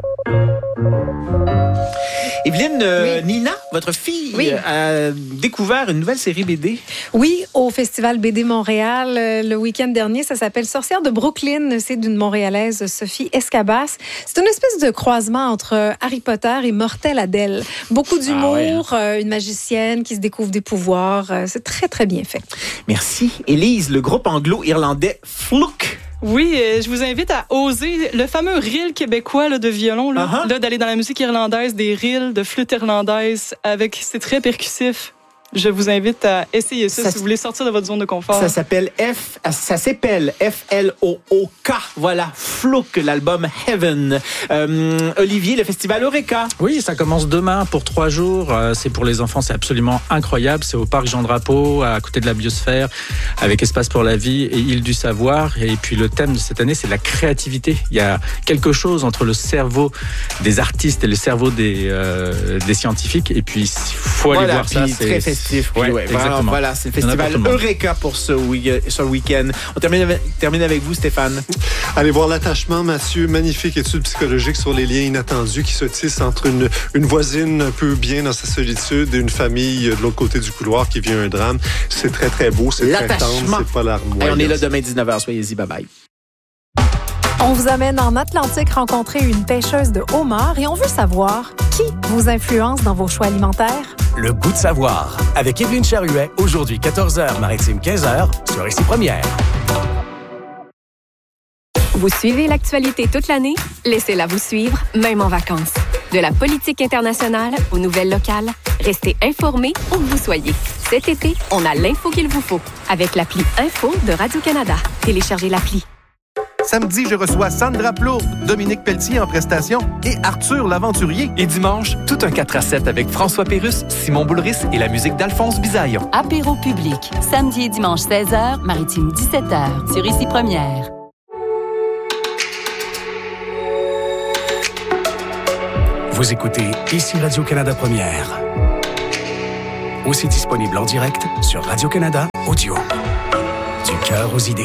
Evelyne, Nina, votre fille, a découvert une nouvelle série BD. Oui, au Festival BD Montréal le week-end dernier. Ça s'appelle Sorcière de Brooklyn. C'est d'une Montréalaise, Sophie Escabas. C'est une espèce de croisement entre Harry Potter et Mortel Adèle. Beaucoup d'humour, une magicienne qui se découvre des pouvoirs. C'est très, très bien fait. Merci. Élise, le groupe anglo-irlandais Fluke. Oui, je vous invite à oser le fameux reel québécois là, de violon, là, d'aller dans la musique irlandaise, des reels de flûte irlandaise c'est très percussif. Je vous invite à essayer ça si vous voulez sortir de votre zone de confort. Ça s'appelle F-L-O-O-K. Voilà, Flouk, l'album Heaven. Olivier, le festival Eureka. Oui, ça commence demain pour 3 jours. C'est pour les enfants, c'est absolument incroyable. C'est au parc Jean Drapeau, à côté de la Biosphère, avec Espace pour la vie et Île du Savoir. Et puis le thème de cette année, c'est la créativité. Il y a quelque chose entre le cerveau des artistes et le cerveau des scientifiques. Et puis, il faut aller voir ça. C'est très festif. Ouais, exactement. Voilà, c'est le festival Eureka pour ce week-end. On termine avec vous, Stéphane. Allez voir L'attachement, Mathieu. Magnifique étude psychologique sur les liens inattendus qui se tissent entre une voisine un peu bien dans sa solitude et une famille de l'autre côté du couloir qui vit un drame. C'est très, très beau. C'est très tendre. C'est pas l'armoire. On est là demain 19h. Soyez-y. Bye-bye. On vous amène en Atlantique rencontrer une pêcheuse de homards et on veut savoir qui vous influence dans vos choix alimentaires. Le goût de savoir, avec Évelyne Charuet, aujourd'hui 14h, Maritime 15h, sur Ici Première. Vous suivez l'actualité toute l'année? Laissez-la vous suivre, même en vacances. De la politique internationale aux nouvelles locales, restez informés où que vous soyez. Cet été, on a l'info qu'il vous faut avec l'appli Info de Radio-Canada. Téléchargez l'appli. Samedi, je reçois Sandra Plourde, Dominique Pelletier en prestation et Arthur l'Aventurier. Et dimanche, tout un 4-7 avec François Pérusse, Simon Boulris et la musique d'Alphonse Bisaillon. Apéro public, samedi et dimanche 16h, Maritime 17h, sur Ici Première. Vous écoutez Ici Radio-Canada Première. Aussi disponible en direct sur Radio-Canada Audio. Du cœur aux idées.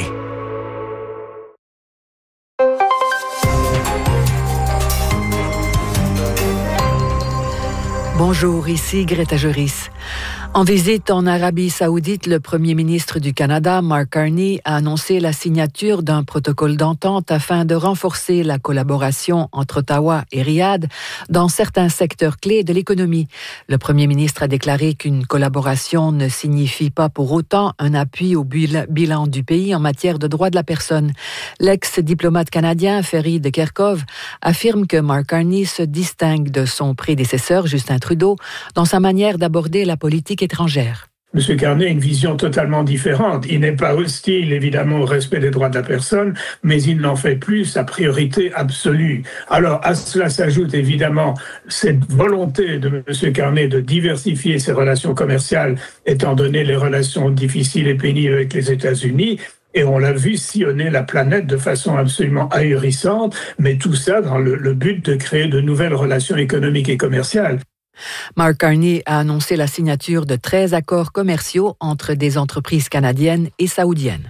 Bonjour, ici Greta Joris. En visite en Arabie Saoudite, le premier ministre du Canada, Mark Carney, a annoncé la signature d'un protocole d'entente afin de renforcer la collaboration entre Ottawa et Riyad dans certains secteurs clés de l'économie. Le premier ministre a déclaré qu'une collaboration ne signifie pas pour autant un appui au bilan du pays en matière de droits de la personne. L'ex-diplomate canadien, Ferry de Kerkhove, affirme que Mark Carney se distingue de son prédécesseur, Justin Trudeau, dans sa manière d'aborder la politique étrangère. M. Carney a une vision totalement différente. Il n'est pas hostile, évidemment, au respect des droits de la personne, mais il n'en fait plus sa priorité absolue. Alors, à cela s'ajoute évidemment cette volonté de M. Carney de diversifier ses relations commerciales, étant donné les relations difficiles et pénibles avec les États-Unis. Et on l'a vu sillonner la planète de façon absolument ahurissante, mais tout ça dans le but de créer de nouvelles relations économiques et commerciales. Mark Carney a annoncé la signature de 13 accords commerciaux entre des entreprises canadiennes et saoudiennes.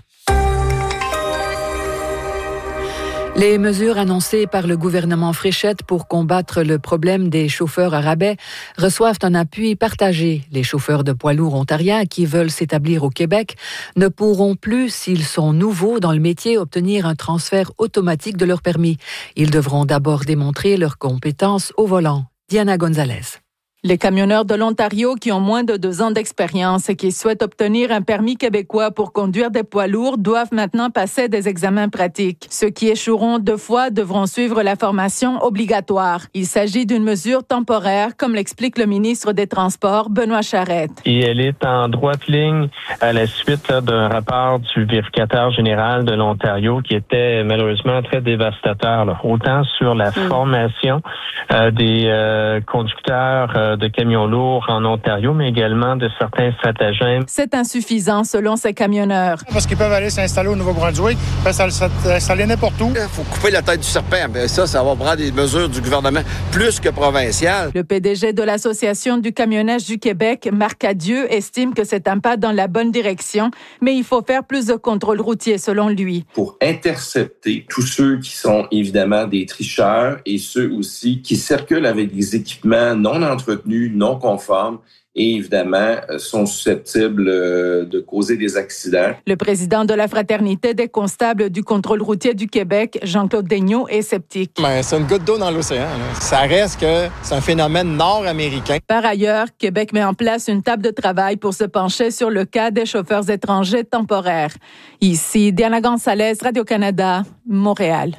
Les mesures annoncées par le gouvernement Fréchette pour combattre le problème des chauffeurs à rabais reçoivent un appui partagé. Les chauffeurs de poids lourds ontariens qui veulent s'établir au Québec ne pourront plus, s'ils sont nouveaux dans le métier, obtenir un transfert automatique de leur permis. Ils devront d'abord démontrer leurs compétences au volant. Diana Gonzalez. Les camionneurs de l'Ontario qui ont moins de 2 ans d'expérience et qui souhaitent obtenir un permis québécois pour conduire des poids lourds doivent maintenant passer des examens pratiques. Ceux qui échoueront 2 fois devront suivre la formation obligatoire. Il s'agit d'une mesure temporaire, comme l'explique le ministre des Transports, Benoît Charette. Et elle est en droite ligne à la suite d'un rapport du vérificateur général de l'Ontario qui était malheureusement très dévastateur, autant sur la formation des conducteurs de camions lourds en Ontario, mais également de certains stratagèmes. C'est insuffisant selon ces camionneurs. Parce qu'ils peuvent aller s'installer au Nouveau-Brunswick, s'installer n'importe où. Il faut couper la tête du serpent. Mais ça va prendre des mesures du gouvernement plus que provinciales. Le PDG de l'Association du camionnage du Québec, Marc Cadieux, estime que c'est un pas dans la bonne direction, mais il faut faire plus de contrôles routiers selon lui. Pour intercepter tous ceux qui sont évidemment des tricheurs et ceux aussi qui circulent avec des équipements non entretenus, non conformes et évidemment sont susceptibles de causer des accidents. Le président de la Fraternité des constables du contrôle routier du Québec, Jean-Claude Daigneault, est sceptique. C'est une goutte d'eau dans l'océan. Ça reste que c'est un phénomène nord-américain. Par ailleurs, Québec met en place une table de travail pour se pencher sur le cas des chauffeurs étrangers temporaires. Ici, Diana Gonzalez, Radio-Canada, Montréal.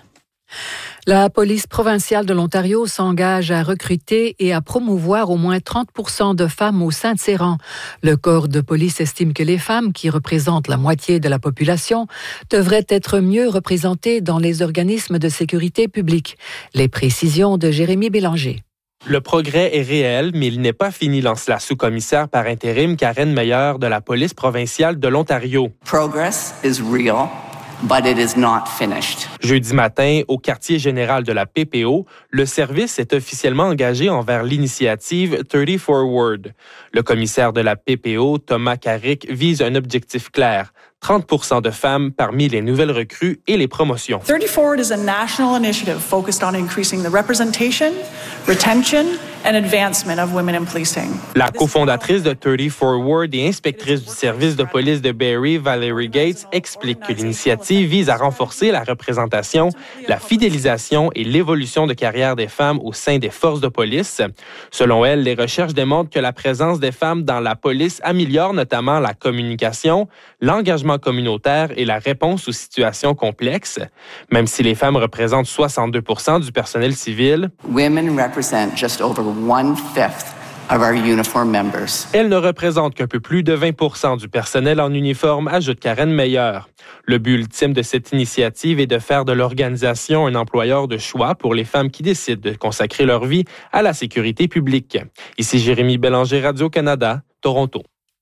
La police provinciale de l'Ontario s'engage à recruter et à promouvoir au moins 30% de femmes au sein de ses rangs. Le corps de police estime que les femmes, qui représentent la moitié de la population, devraient être mieux représentées dans les organismes de sécurité publique. Les précisions de Jérémy Bélanger. Le progrès est réel, mais il n'est pas fini, lance la sous-commissaire par intérim Karen Meyer de la police provinciale de l'Ontario. Progress is real. But it is not finished. Jeudi matin, au quartier général de la PPO, le service est officiellement engagé envers l'initiative 30 Forward. Le commissaire de la PPO, Thomas Carrick, vise un objectif clair. 30% de femmes parmi les nouvelles recrues et les promotions. 30 Forward is a national initiative focused on increasing the representation, retention and advancement of women in policing. La cofondatrice de 30 Forward et inspectrice du service de police de Barrie, Valerie Gates, explique que l'initiative vise à renforcer la représentation, la fidélisation et l'évolution de carrière des femmes au sein des forces de police. Selon elle, les recherches démontrent que la présence des femmes dans la police améliore notamment la communication, l'engagement communautaire et la réponse aux situations complexes. Même si les femmes représentent 62% du personnel civil, Women represent just over 1/5 of our uniform members. Elles ne représentent qu'un peu plus de 20% du personnel en uniforme, ajoute Karen Meyer. Le but ultime de cette initiative est de faire de l'organisation un employeur de choix pour les femmes qui décident de consacrer leur vie à la sécurité publique. Ici Jérémy Bélanger, Radio-Canada, Toronto.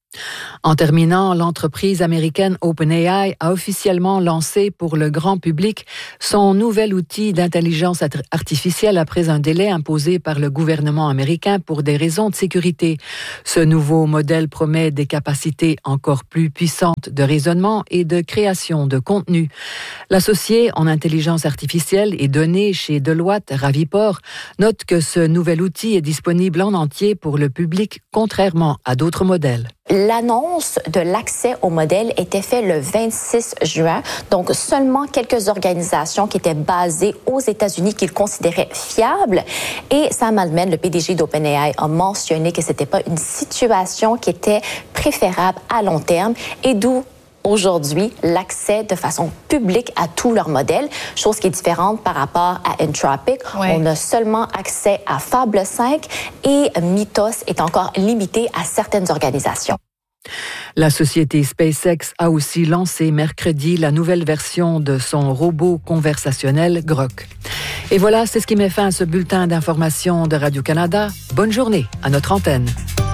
En terminant, l'entreprise américaine OpenAI a officiellement lancé pour le grand public son nouvel outil d'intelligence artificielle après un délai imposé par le gouvernement américain pour des raisons de sécurité. Ce nouveau modèle promet des capacités encore plus puissantes de raisonnement et de création de contenu. L'associé en intelligence artificielle et données chez Deloitte, Ravi Por, note que ce nouvel outil est disponible en entier pour le public, contrairement à d'autres modèles. L'annonce de l'accès au modèle était faite le 26 juin, donc seulement quelques organisations qui étaient basées aux États-Unis qu'ils considéraient fiables. Et Sam Altman, le PDG d'OpenAI, a mentionné que c'était pas une situation qui était préférable à long terme et d'où aujourd'hui l'accès de façon publique à tous leurs modèles, chose qui est différente par rapport à Anthropic. Ouais. On a seulement accès à Fable 5 et Mythos est encore limité à certaines organisations. La société SpaceX a aussi lancé mercredi la nouvelle version de son robot conversationnel Grok. Et voilà, c'est ce qui met fin à ce bulletin d'information de Radio-Canada. Bonne journée à notre antenne.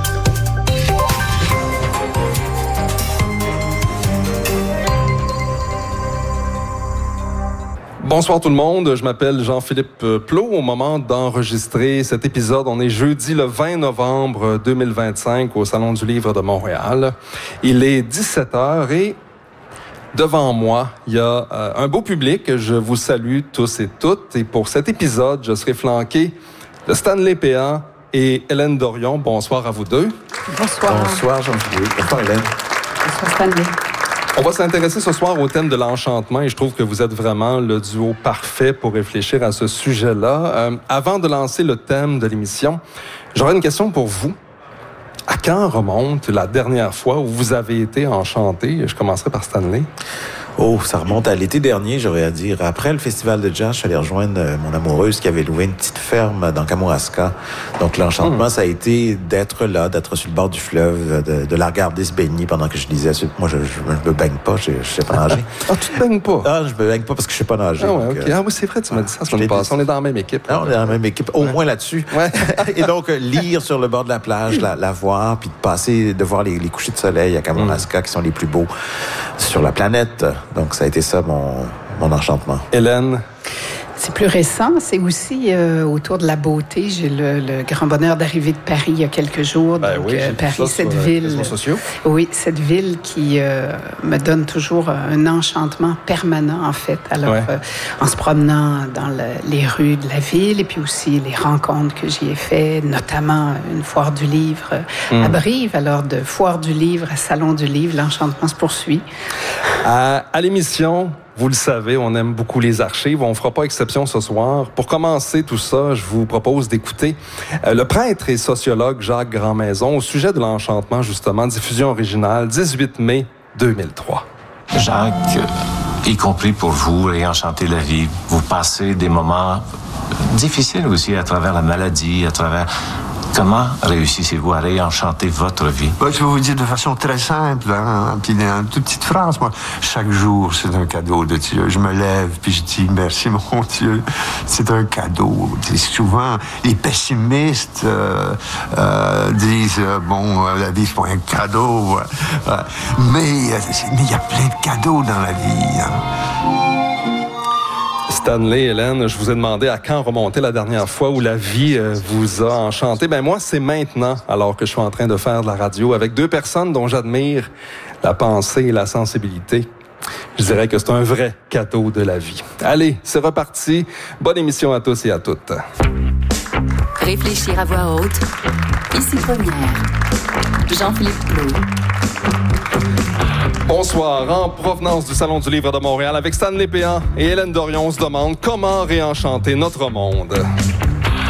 Bonsoir tout le monde, je m'appelle Jean-Philippe Plot. Au moment d'enregistrer cet épisode, on est jeudi le 20 novembre 2025 au Salon du Livre de Montréal. Il est 17h et devant moi, il y a un beau public. Je vous salue tous et toutes. Et pour cet épisode, je serai flanqué de Stanley Péan et Hélène Dorion. Bonsoir à vous deux. Bonsoir. Bonsoir Jean-Philippe. Bonsoir Hélène. Bonsoir Stanley. On va s'intéresser ce soir au thème de l'enchantement et je trouve que vous êtes vraiment le duo parfait pour réfléchir à ce sujet-là. Avant de lancer le thème de l'émission, j'aurais une question pour vous. À quand remonte la dernière fois où vous avez été enchanté? Je commencerai par Stanley. Oh, ça remonte à l'été dernier, j'aurais à dire. Après le festival de jazz, je suis allé rejoindre mon amoureuse qui avait loué une petite ferme dans Kamouraska. Donc, l'enchantement, ça a été d'être là, d'être sur le bord du fleuve, de la regarder se baigner pendant que je lisais. Moi, je me baigne pas, je sais pas nager. Ah, tu te baignes pas? Ah, je me baigne pas parce que je sais pas nager. Ah, ouais, donc, ah oui, c'est vrai, tu m'as dit ça, on est dans la même équipe. Ah, on est dans la même équipe, au moins là-dessus. Ouais. Et donc, lire sur le bord de la plage, la voir, puis de voir les couchers de soleil à Kamouraska qui sont les plus beaux sur la planète. Donc, ça a été ça, mon enchantement. Hélène? C'est plus récent. C'est aussi autour de la beauté. J'ai le grand bonheur d'arriver de Paris il y a quelques jours. Ben donc, oui, Paris, cette ville. Oui, cette ville qui me donne toujours un enchantement permanent, en fait. Alors, en se promenant dans les rues de la ville et puis aussi les rencontres que j'y ai faites, notamment une foire du livre à Brive. Alors, de foire du livre à salon du livre, l'enchantement se poursuit. À l'émission, vous le savez, on aime beaucoup les archives. On ne fera pas exception ce soir. Pour commencer tout ça, je vous propose d'écouter le prêtre et sociologue Jacques Grandmaison au sujet de l'enchantement, justement, diffusion originale, 18 mai 2003. Jacques, y compris pour vous, réenchanter la vie. Vous passez des moments difficiles aussi à travers la maladie, à travers... Comment réussissez-vous à réenchanter votre vie? Je vais vous dire de façon très simple, puis une toute petite phrase, moi. Chaque jour, c'est un cadeau de Dieu. Je me lève, puis je dis merci, mon Dieu. C'est un cadeau. Souvent, les pessimistes disent, la vie, c'est pas un cadeau. Mais il y a plein de cadeaux dans la vie. Stanley, Hélène, je vous ai demandé à quand remonter la dernière fois où la vie vous a enchanté. Moi, c'est maintenant, alors que je suis en train de faire de la radio avec deux personnes dont j'admire la pensée et la sensibilité. Je dirais que c'est un vrai cadeau de la vie. Allez, c'est reparti. Bonne émission à tous et à toutes. Réfléchir à voix haute. Ici Première. Jean-Philippe Plault. Bonsoir. En provenance du Salon du Livre de Montréal avec Stanley Péan et Hélène Dorion, on se demande comment réenchanter notre monde.